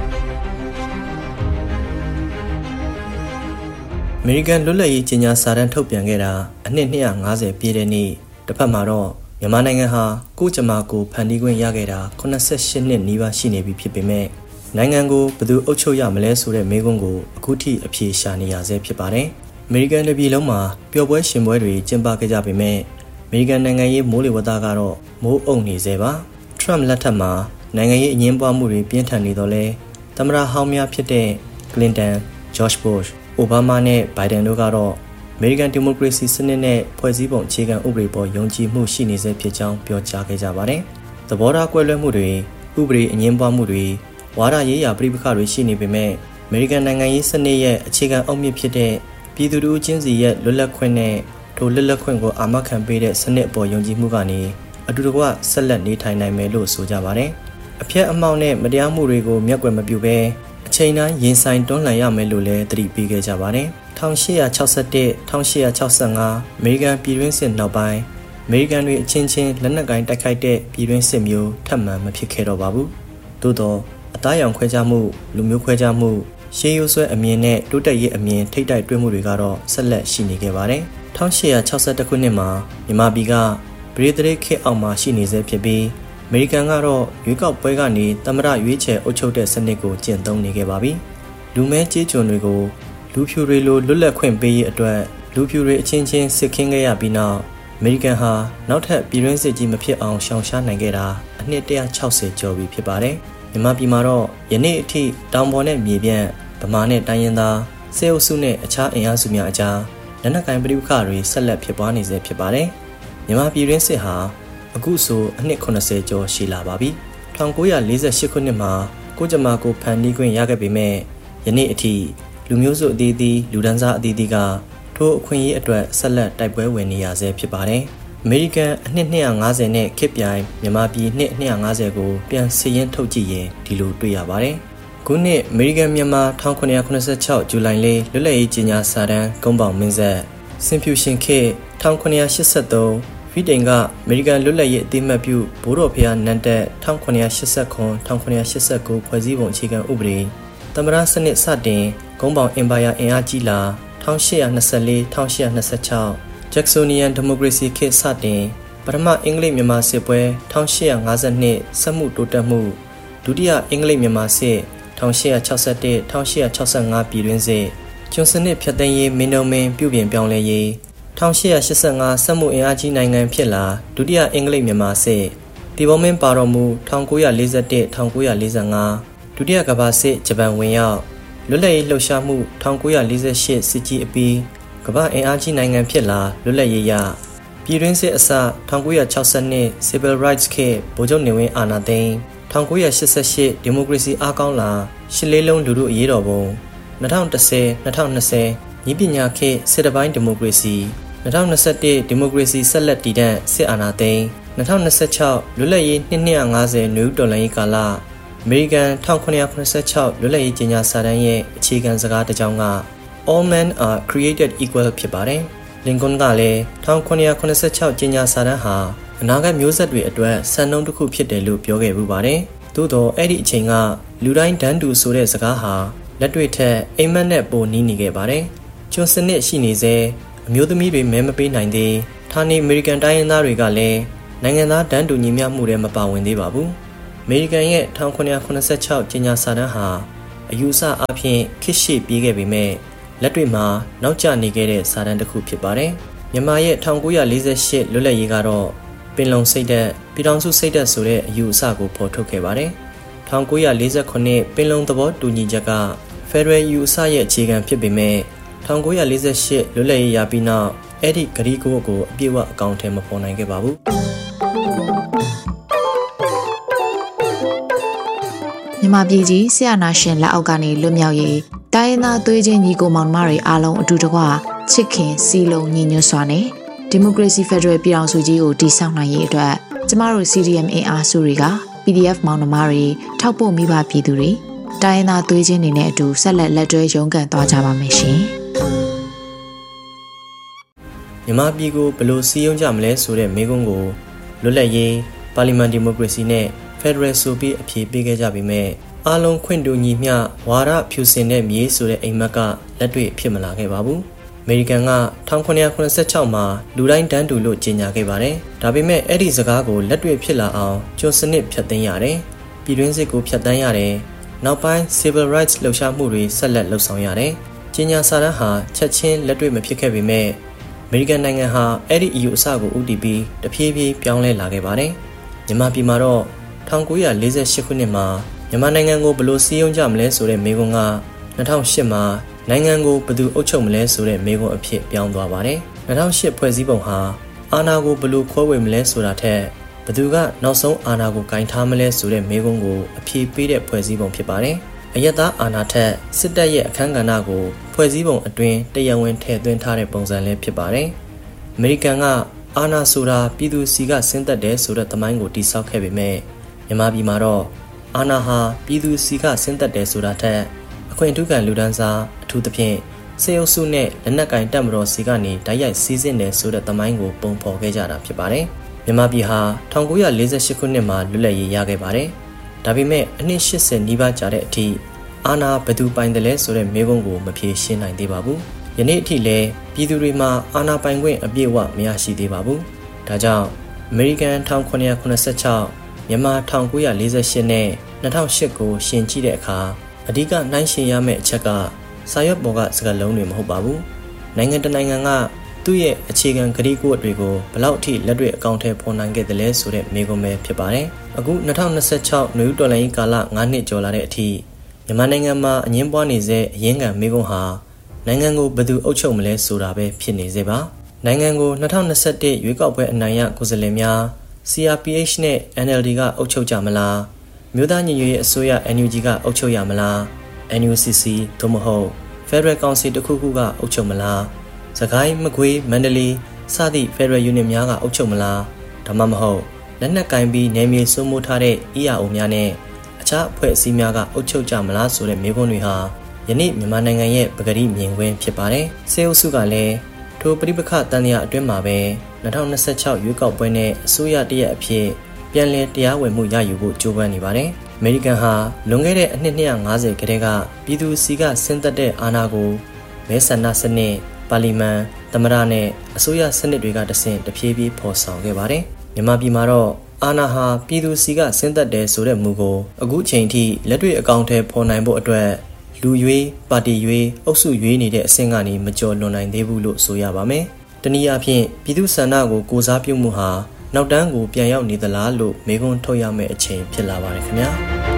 အမေရိကန်လွတ်လပ်ရေးကြေညာစာတမ်းထုတ်ပြန်ခဲ့တာအနှစ်နှစ်ရာ၅ဆယ်ပြည့်တဲ့နေ့တစ်ဖက်မှာတော့မြန်မာနိုင်ငံဟာကိုကြမာကိုဖန်တီးခွင့်ရခဲ့တာ၈၈နှစ်နီးပါးရှိနေပြီဖြစ်ပေမဲ့နိုင်ငံကိုဘယ်သူအုပ်ချုပ်ရမလဲဆိုတဲ့မေးခွန်းကိုအခုထိအဖြေရှာနေရဆဲဖြစ်ပါတယ်အမေရိကန်ပြည်လုံးမှာပျော်ပွဲရှင်ပွဲတွေကျင်းပခဲ့ကြပေမဲ့အမေရိကန်နိုင်ငံရေးမိုးလေဝသကတော့မိုးအုံနေသေးပါထရမ့်လက်ထက်မှာနိုင်ငံရေးအငြင်းပွားမှုတွေပြင်းထန်နေတော့လဲသမ္မတဟောင်းများဖြစ်တဲ့ကလင်တန်ဂျော့ချ်ဘုရှ်အိုဘားမားနဲ့ဘိုင်ဒန်တို့ကတော့အမေရိကန်ဒီမိုကရေစီစနစ်နဲ့ဖွဲ့စည်းပုံအခြေခံဥပဒေပေါ်ယုံကြည်မှုရှိနေစေဖြစ်ကြောင်းပြောကြားခဲ့ကြပါတယ်သဘောထားကွဲလွဲမှုတွေဥပဒေအငြင်းပွားမှုတွေဝါဒရေးရာပြိပခါတွေရှိနေပေမဲ့အမေရိကန်နိုင်ငံရေးစနစ်ရဲ့အခြေခံအုတ်မြစ်ဖြစ်တဲ့ပြည်သူတို့ချင်းစီရဲ့လွတ်လပ်ခွင့်နဲ့ထိုလွတ်လပ်ခွင့်ကိုအာမခံပေးတဲ့စနစ်အပေါ်ယုံကြည်မှုကနေအတူတကွဆက်လက်နေထိုင်နိုင်မယ်လို့ဆိုကြပါတယ်။အဖျက်အမှောင့်နဲ့မတရားမှုတွေကိုမျက်ကွယ်မပြုဘဲအချိန်တိုင်းရင်ဆိုင်တွန်းလှန်ရမယ်လို့လည်းသတိပေးခဲ့ကြပါတယ်။၁၈၆၁-၁၈၆၅အမေရိကန်ပြည်တွင်းစစ်နောက်ပိုင်းအမေရိကန်တွေအချင်းချင်းလက်နက်ကိုင်တိုက်ခိုက်တဲ့ပြည်တွင်းစစ်မျိုးထပ်မံမဖြစ်ခဲ့တော့ပါဘူး။သို့သောအသားရောင်ခွဲခြားမှုလူမျိုးခွဲခြားမှုရှေးရိုးဆွဲအမြင်နဲ့တိုးတက်ရေးအမြင်ထိတ်တိုက်တွဲမှုတွေကတော့ဆက်လက်ရှိနေခဲ့ပါတယ်။၁၈၆၁ခုနှစ်မှာမြန်မာပြည်ကဗြိတိန်ခေတ်အောက်မှာရှိနေဆဲဖြစ်ပြီးအမေရိကန်ကတော့ရွေးကောက်ပွဲကနေသမ္မတရွေးချယ်အုပ်ချုပ်တဲ့စနစ်ကိုကျင့်သုံးနေခဲ့ပါပြီ။လူမဲကြေးကျွန်တွေကိုလူဖြူတွေလိုလွတ်လပ်ခွင့်ပေးရေးအတွက်လူဖြူတွေအချင်းချင်းစစ်ခင်းခဲ့ရပြီးနောက်အမေရိကန်ဟာနောက်ထပ်ပြည်တွင်းစစ်ကြီးမဖြစ်အောင်ရှောင်ရှားနိုင်ခဲ့တာအနှစ်၁၆၀ကျော်ပြီဖြစ်ပါတယ်။မြန်မာပြည်မှာတော့ယနေ့အထိတောင်ပေါ်နဲ့မြေပြန့်ဗမာနဲ့တိုင်းရင်းသားစေအုပ်စုနဲ့အခြားအင်အားစုများအကြားလက်နက်ကိုင်ပဋိပက္ခတွေဆက်လက်ဖြစ်ပွားနေဆဲဖြစ်ပါတယ်။မြန်မာပြည်တွင်းစစ်ဟာအခုဆိုအနှစ်၇၀ကျော်ရှိလာပါပြီ။၁၉၄၈ခုနှစ်မှာကိုကြမာကိုဖန်တီးခွင့်ရခဲ့ပေမဲ့ယနေ့အထိလူမျိုးစုအသီးသီးလူဒန်းစားအသီးသီးကထိုအခွင့်အရေးအတွက်ဆက်လက်တိုက်ပွဲဝင်နေရဆဲဖြစ်ပါတယ်။အမေရိကန်အနှစ်၂၅၀နဲ့ခေတ်ပြိုင်မြန်မာပြည်နှစ်၂၅၀ကိုပြန်စည်ရင်းထုတ်ကြည့်ရင်ဒီလိုတွေ့ရပါတယ်။ခုနှစ်အမေရိကန်မြန်မာ၁၉၇၆ဇူလိုင်လေးလွတ်လပ်ရေးကြေညာစာတမ်းကုန်းပေါင်မင်းဆက်စင်ဖြူရှင်ခေတ်၁၉၈၃ဗီတိန်ကအမေရိကန်လွတ်လပ်ရေးအသိအမှတ်ပြုဘိုးတော်ဖျားနန်းတက်၁၉၈၇-၁၉၈၉ဖွဲ့စည်းပုံအခြေခံဥပဒေသမ္မတစနစ်စတင်ကုန်းပေါင်အင်ပါယာအင်အားကြီးလာ၁၈၂၄-၁၈၂၆ဂျက်ဆိုနီယန်ဒီမိုကရေစီခေတ်စတင်ပထမအင်္ဂလိပ်မြန်မာစစ်ပွဲ၁၈၅၂စက်မှုတိုးတက်မှုဒုတိယအင်္ဂလိပ်မြန်မာစစ်၁၈၆၁-၁၈၆၅ပြည်တွင်းစစ်ကျွန်းစနစ်ဖြတ်သိမ်းရေးမင်းတို့မင်းပြုပြင်ပြောင်းလဲရေး၁၈၈၅စက်မှုအင်အားကြီးနိုင်ငံဖြစ်လာဒုတိယအင်္ဂလိပ်မြန်မာစစ်တီဘောမင်းပါတော်မူ၁၉၄၁-၁၉၄၅ဒုတိယကမ္ဘာစစ်ဂျပန်ဝင်ရောက်လွတ်လပ်ရေးလှုပ်ရှားမှု၁၉၄၈စစ်ကြီးအပြီးကမ္ဘာအင်အားကြီးနိုင်ငံဖြစ်လာလွတ်လပ်ရေးရပြည်တွင်းစစ်အစ၁၉၆၂ Civil Rights ခေတ်ဗိုလ်ချုပ်နေဝင်းအာဏာသိမ်း၁၉၈၈ဒီမိုကရေစီအားကောင်းလာရှစ်လေးလုံးလူထုအရေးတော်ပုံ၂၀၁၀-၂၀၂၀ညီပညာခေတ်စစ်တပိုင်းဒီမိုကရေစီ၂၀၂၁ဒီမိုကရေစီဆက်လက်တည်တံ့စစ်အာဏာသိမ်း၂၀၂၆လွတ်လပ်ရေးနှစ်နှစ်၅၀နွေဦးတော်လှန်ရေးကာလအမေရိကန်၁၉၇၆လွတ်လပ်ရေးကြေညာစာတမ်းရဲ့အခြေခံစကားတစ်ကြောင်းက All men are created equal ဖြစ်ပါတယ်။လင်ကွန်းကလည်း၁၉၇၆ကြေညာစာတမ်းဟာအနာဂတ်မျိုးဆက်တွေအတွက်စံနှုန်းတစ်ခုဖြစ်တယ်လို့ပြောခဲ့ပူပါတယ်။သို့တော့အဲ့ဒီအချိန်ကလူတိုင်းတန်းတူဆိုတဲ့စကားဟာလက်တွေ့ထက်အိမ်မက်နဲ့ပိုနီးနေခဲ့ပါတယ်။ကျွန်းစနစ်ရှိနေစေအမျိုးသမီးတွေမဲမပေးနိုင်သေးဌာနေအမေရိကန်တိုင်းရင်းသားတွေကလည်းနိုင်ငံသားတန်းတူညီမျှမှုတွေမပါဝင်သေးပါဘူး။အမေရိကန်ရဲ့၁၉၇၆ကြေညာစာတမ်းဟာအယူအဆအဖြစ်ခေတ်ရှေ့ပြေးခဲ့ပေမဲ့လက်တွေ့မှာနောက်ကျနေခဲ့တဲ့စာတမ်းတစ်ခုဖြစ်ပါတယ်။မြန်မာရဲ့၁၉၄၈လွတ်လပ်ရေးကတော့ပင်လုံစိတ်ဓာတ်ပြည်ထောင်စုစိတ်ဓာတ်ဆိုတဲ့အယူအဆကိုဖော်ထုတ်ခဲ့ပါတယ်။၁၉၄၈ပင်လုံသဘောတူညီချက်က Federal ယူအဆရဲ့အခြေခံဖြစ်ပေမဲ့၁၉၄၈လွတ်လပ်ရေးရပြီးနောက်အဲ့ဒီဂရီးကိုကိုအပြည့်အဝအကောင့်ထဲမပေါ်နိုင်ခဲ့ပါဘူးမြန်မာပြည်ကြီးဆရာနာရှင်လက်အောက်ကနေလွတ်မြောက်ရေးတိုင်းရင်းသားသွေးချင်းညီကိုမောင်နှမတွေအားလုံးအတူတကွချစ်ခင်စီလုံးညီညွတ်စွာနဲ့ဒီမိုကရေစီဖက်ဒရယ်ပြည်ထောင်စုကြီးကိုတည်ဆောက်နိုင်ရေးအတွက်ကျမတို့ စီ ဒီ အမ် အင်အားစုတွေက ပီ ဒီ အက်ဖ် မောင်နှမတွေထောက်ပို့မိဘပြည်သူတွေတိုင်းရင်းသားသွေးချင်းတွေနဲ့အတူဆက်လက်လက်တွဲရုန်းကန်သွားကြပါမယ်ရှင်မြန်မာပြည်ကိုဘယ်လိုစီးရုံးကြမလဲဆိုတဲ့မေးခွန်းကိုလွတ်လပ်ရေးပါလီမန်ဒီမိုကရေစီနဲ့ဖက်ဒရယ်ဆိုပြီးအဖြေပေးခဲ့ကြပေမဲ့အားလုံးခွင့်တူညီမျှဝါဒဖြူစင်တဲ့မြေဆိုတဲ့အိမ်မက်ကလက်တွေ့ဖြစ်မလာခဲ့ပါဘူး။အမေရိကန်က၁၉၇၆မှာလူတိုင်းတန်းတူလို့ကြေညာခဲ့ပါတယ်။ဒါပေမဲ့အဲ့ဒီစကားကိုလက်တွေ့ဖြစ်လာအောင်ကျွန်းစနစ်ဖြတ်သိမ်းရတယ်။ပြည်တွင်းစစ်ကိုဖြတ်တန်းရတယ်။နောက်ပိုင်း Civil Rights လှုပ်ရှားမှုတွေဆက်လက်လှုပ်ဆောင်ရတယ်။ကြေညာစာတမ်းဟာချက်ချင်းလက်တွေ့မဖြစ်ခဲ့ပေမဲ့အမေရိကန်နိုင်ငံဟာအဲ့ဒီအယူအဆကိုဦးတည်ပြီးတဖြည်းဖြည်းပြောင်းလဲလာခဲ့ပါတယ်။မြန်မာပြည်မှာတော့၁၉၄၈ခုနှစ်မှာမြန်မာနိုင်ငံကိုဘယ်လိုစည်းရုံးကြမလဲဆိုတဲ့မေးခွန်းက၂၀၀၈မှာနိုင်ငံကိုဘယ်သူအုပ်ချုပ်မလဲဆိုတဲ့မေးခွန်းအဖြစ်ပြောင်းသွားပါတယ်။၂၀၀၈ဖွဲ့စည်းပုံဟာအာဏာကိုဘယ်လိုခွဲဝေမလဲဆိုတာထက်ဘယ်သူကနောက်ဆုံးအာဏာကိုကင်ထားမလဲဆိုတဲ့မေးခွန်းကိုအဖြေပေးတဲ့ဖွဲ့စည်းပုံဖြစ်ပါတယ်။အယက်သားအာဏာထက်စစ်တပ်ရဲ့အခမ်းကဏ္ဍကိုဖွဲ့စည်းပုံအတွင်းတရားဝင်ထည့်သွင်းထားတဲ့ပုံစံလည်းဖြစ်ပါတယ်။အမေရိကန်ကအာဏာဆိုတာပြည်သူစီကဆင်းသက်တယ်ဆိုတဲ့သမိုင်းကိုတည်ဆောက်ခဲ့ပေမဲ့မြန်မာပြည်မှာတော့အာဏာဟာပြည်သူစီကဆင်းသက်တယ်ဆိုတာထက်အခွင့်အထူးခံလူဒန်းစားအထူးသဖြင့်စေအုပ်စုနဲ့လက်နက်ကင်တပ်မတော်စီကနေတိုက်ရိုက်စီးဆင်းတယ်ဆိုတဲ့သမိုင်းကိုပုံဖော်ခဲ့ကြတာဖြစ်ပါတယ်။မြန်မာပြည်ဟာ၁၉၄၈ခုနှစ်မှာလွတ်လပ်ရေးရခဲ့ပါတယ်။ဒါပေမဲ့အနှစ်၈၀နီးပါးကြာတဲ့အထိအာဏာဘယ်သူပိုင်တယ်လဲဆိုတဲ့မေးခွန်းကိုမဖြေရှင်းနိုင်သေးပါဘူး။ယနေ့အထိလည်းပြည်သူတွေမှာအာဏာပိုင်ခွင့်အပြည့်အဝမရရှိသေးပါဘူး။ဒါကြောင့်အမေရိကန်၁၉၇၆မြန်မာ၁၉၄၈နဲ့၂၀၀၈ကိုရှင်ကြည့်တဲ့အခါအဓိကနှိုင်းယှဉ်ရမယ့်အချက်ကစာရွက်ပေါ်ကစကားလုံးတွေမဟုတ်ပါဘူး။နိုင်ငံတနိုင်ငံကသူ့ရဲ့အခြေခံကတိကဝတ်တွေကိုဘယ်လောက်အထိလက်တွေ့အကောင့်ထဲပေါ်နိုင်ခဲ့သလဲဆိုတဲ့မေးခွန်းပဲဖြစ်ပါတယ်။အခု၂၀၂၆နွေဦးတော်လှန်ရေးကာလ၅နှစ်ကျော်လာတဲ့အထိမြန်မာနိုင်ငံမှာအငင်းပွားနေတဲ့အရင်းခံမေးခွန်းဟာနိုင်ငံကိုဘယ်သူအုပ်ချုပ်မလဲဆိုတာပဲဖြစ်နေစေပါ။နိုင်ငံကို၂၀၂၁ရွေးကောက်ပွဲအနိုင်ရကိုယ်စားလှယ်များ စီ အာร์ ပီ အိတ်ချ် နဲ့ အန် အယ် ဒီ ကအုပ်ချုပ်ကြမလားမြို့သားညီညွတ်ရေးအစိုးရ အန် ယူ ဂျီ ကအုပ်ချုပ်ရမလား အန် ယူ စီ စီ သို့မဟုတ် Federal Council တစ်ခုခုကအုပ်ချုပ်မလားစကိုင်းမကွေးမန္တလေးစသည့် Federal Unit များကအုပ်ချုပ်မလားဒါမှမဟုတ်လက်နက်ကင်ပြီးနယ်မြေစိုးမိုးထားတဲ့ အီ အာర్ အို များနဲ့အခြားအဖွဲ့အစည်းများကအုပ်ချုပ်ကြမလားဆိုတဲ့မေးခွန်းတွေဟာယနေ့မြန်မာနိုင်ငံရဲ့ပကတိမြင်ကွင်းဖြစ်ပါတယ်။စေအုပ်စုကလည်းထိုပဋိပက္ခတန်ရာအတွင်းမှာပဲ၂၀၂၆ရွေးကောက်ပွဲနဲ့အစိုးရတရက်အဖြစ်ပြန်လည်တရားဝင်မှုရယူဖို့ကြိုးပမ်းနေပါတယ်။အမေရိကန်ဟာလွန်ခဲ့တဲ့အနှစ်၂၅၀ကတည်းကပြည်သူစီကဆင်းသက်တဲ့အာဏာကိုမဲဆန္ဒစနစ်ပါလီမန်သမ္မတနဲ့အစိုးရစနစ်တွေကတဆင့်တဖြည်းဖြည်းဖော်ဆောင်ခဲ့ပါတယ်။မြန်မာပြည်မှာတော့အာဏာဟာပြည်သူစီကဆင်းသက်တယ်ဆိုတဲ့မူကိုအခုချိန်ထိလက်တွေ့အကောင့်ထဲပေါ်နိုင်ဖို့အတွက်လူရွေးပါတီရွေးအုပ်စုရွေးနေတဲ့အဆင့်ကနေမကျော်လွန်နိုင်သေးဘူးလို့ဆိုရပါမယ်။တနည်းအားဖြင့်ပြည်သူ့ဆန္ဒကိုကိုစားပြုမှုဟာနောက်တန်းကိုပြန်ရောက်နေသလားလို့မေးခွန်းထုတ်ရမယ့်အချိန်ဖြစ်လာပါတယ်ခင်ဗျာ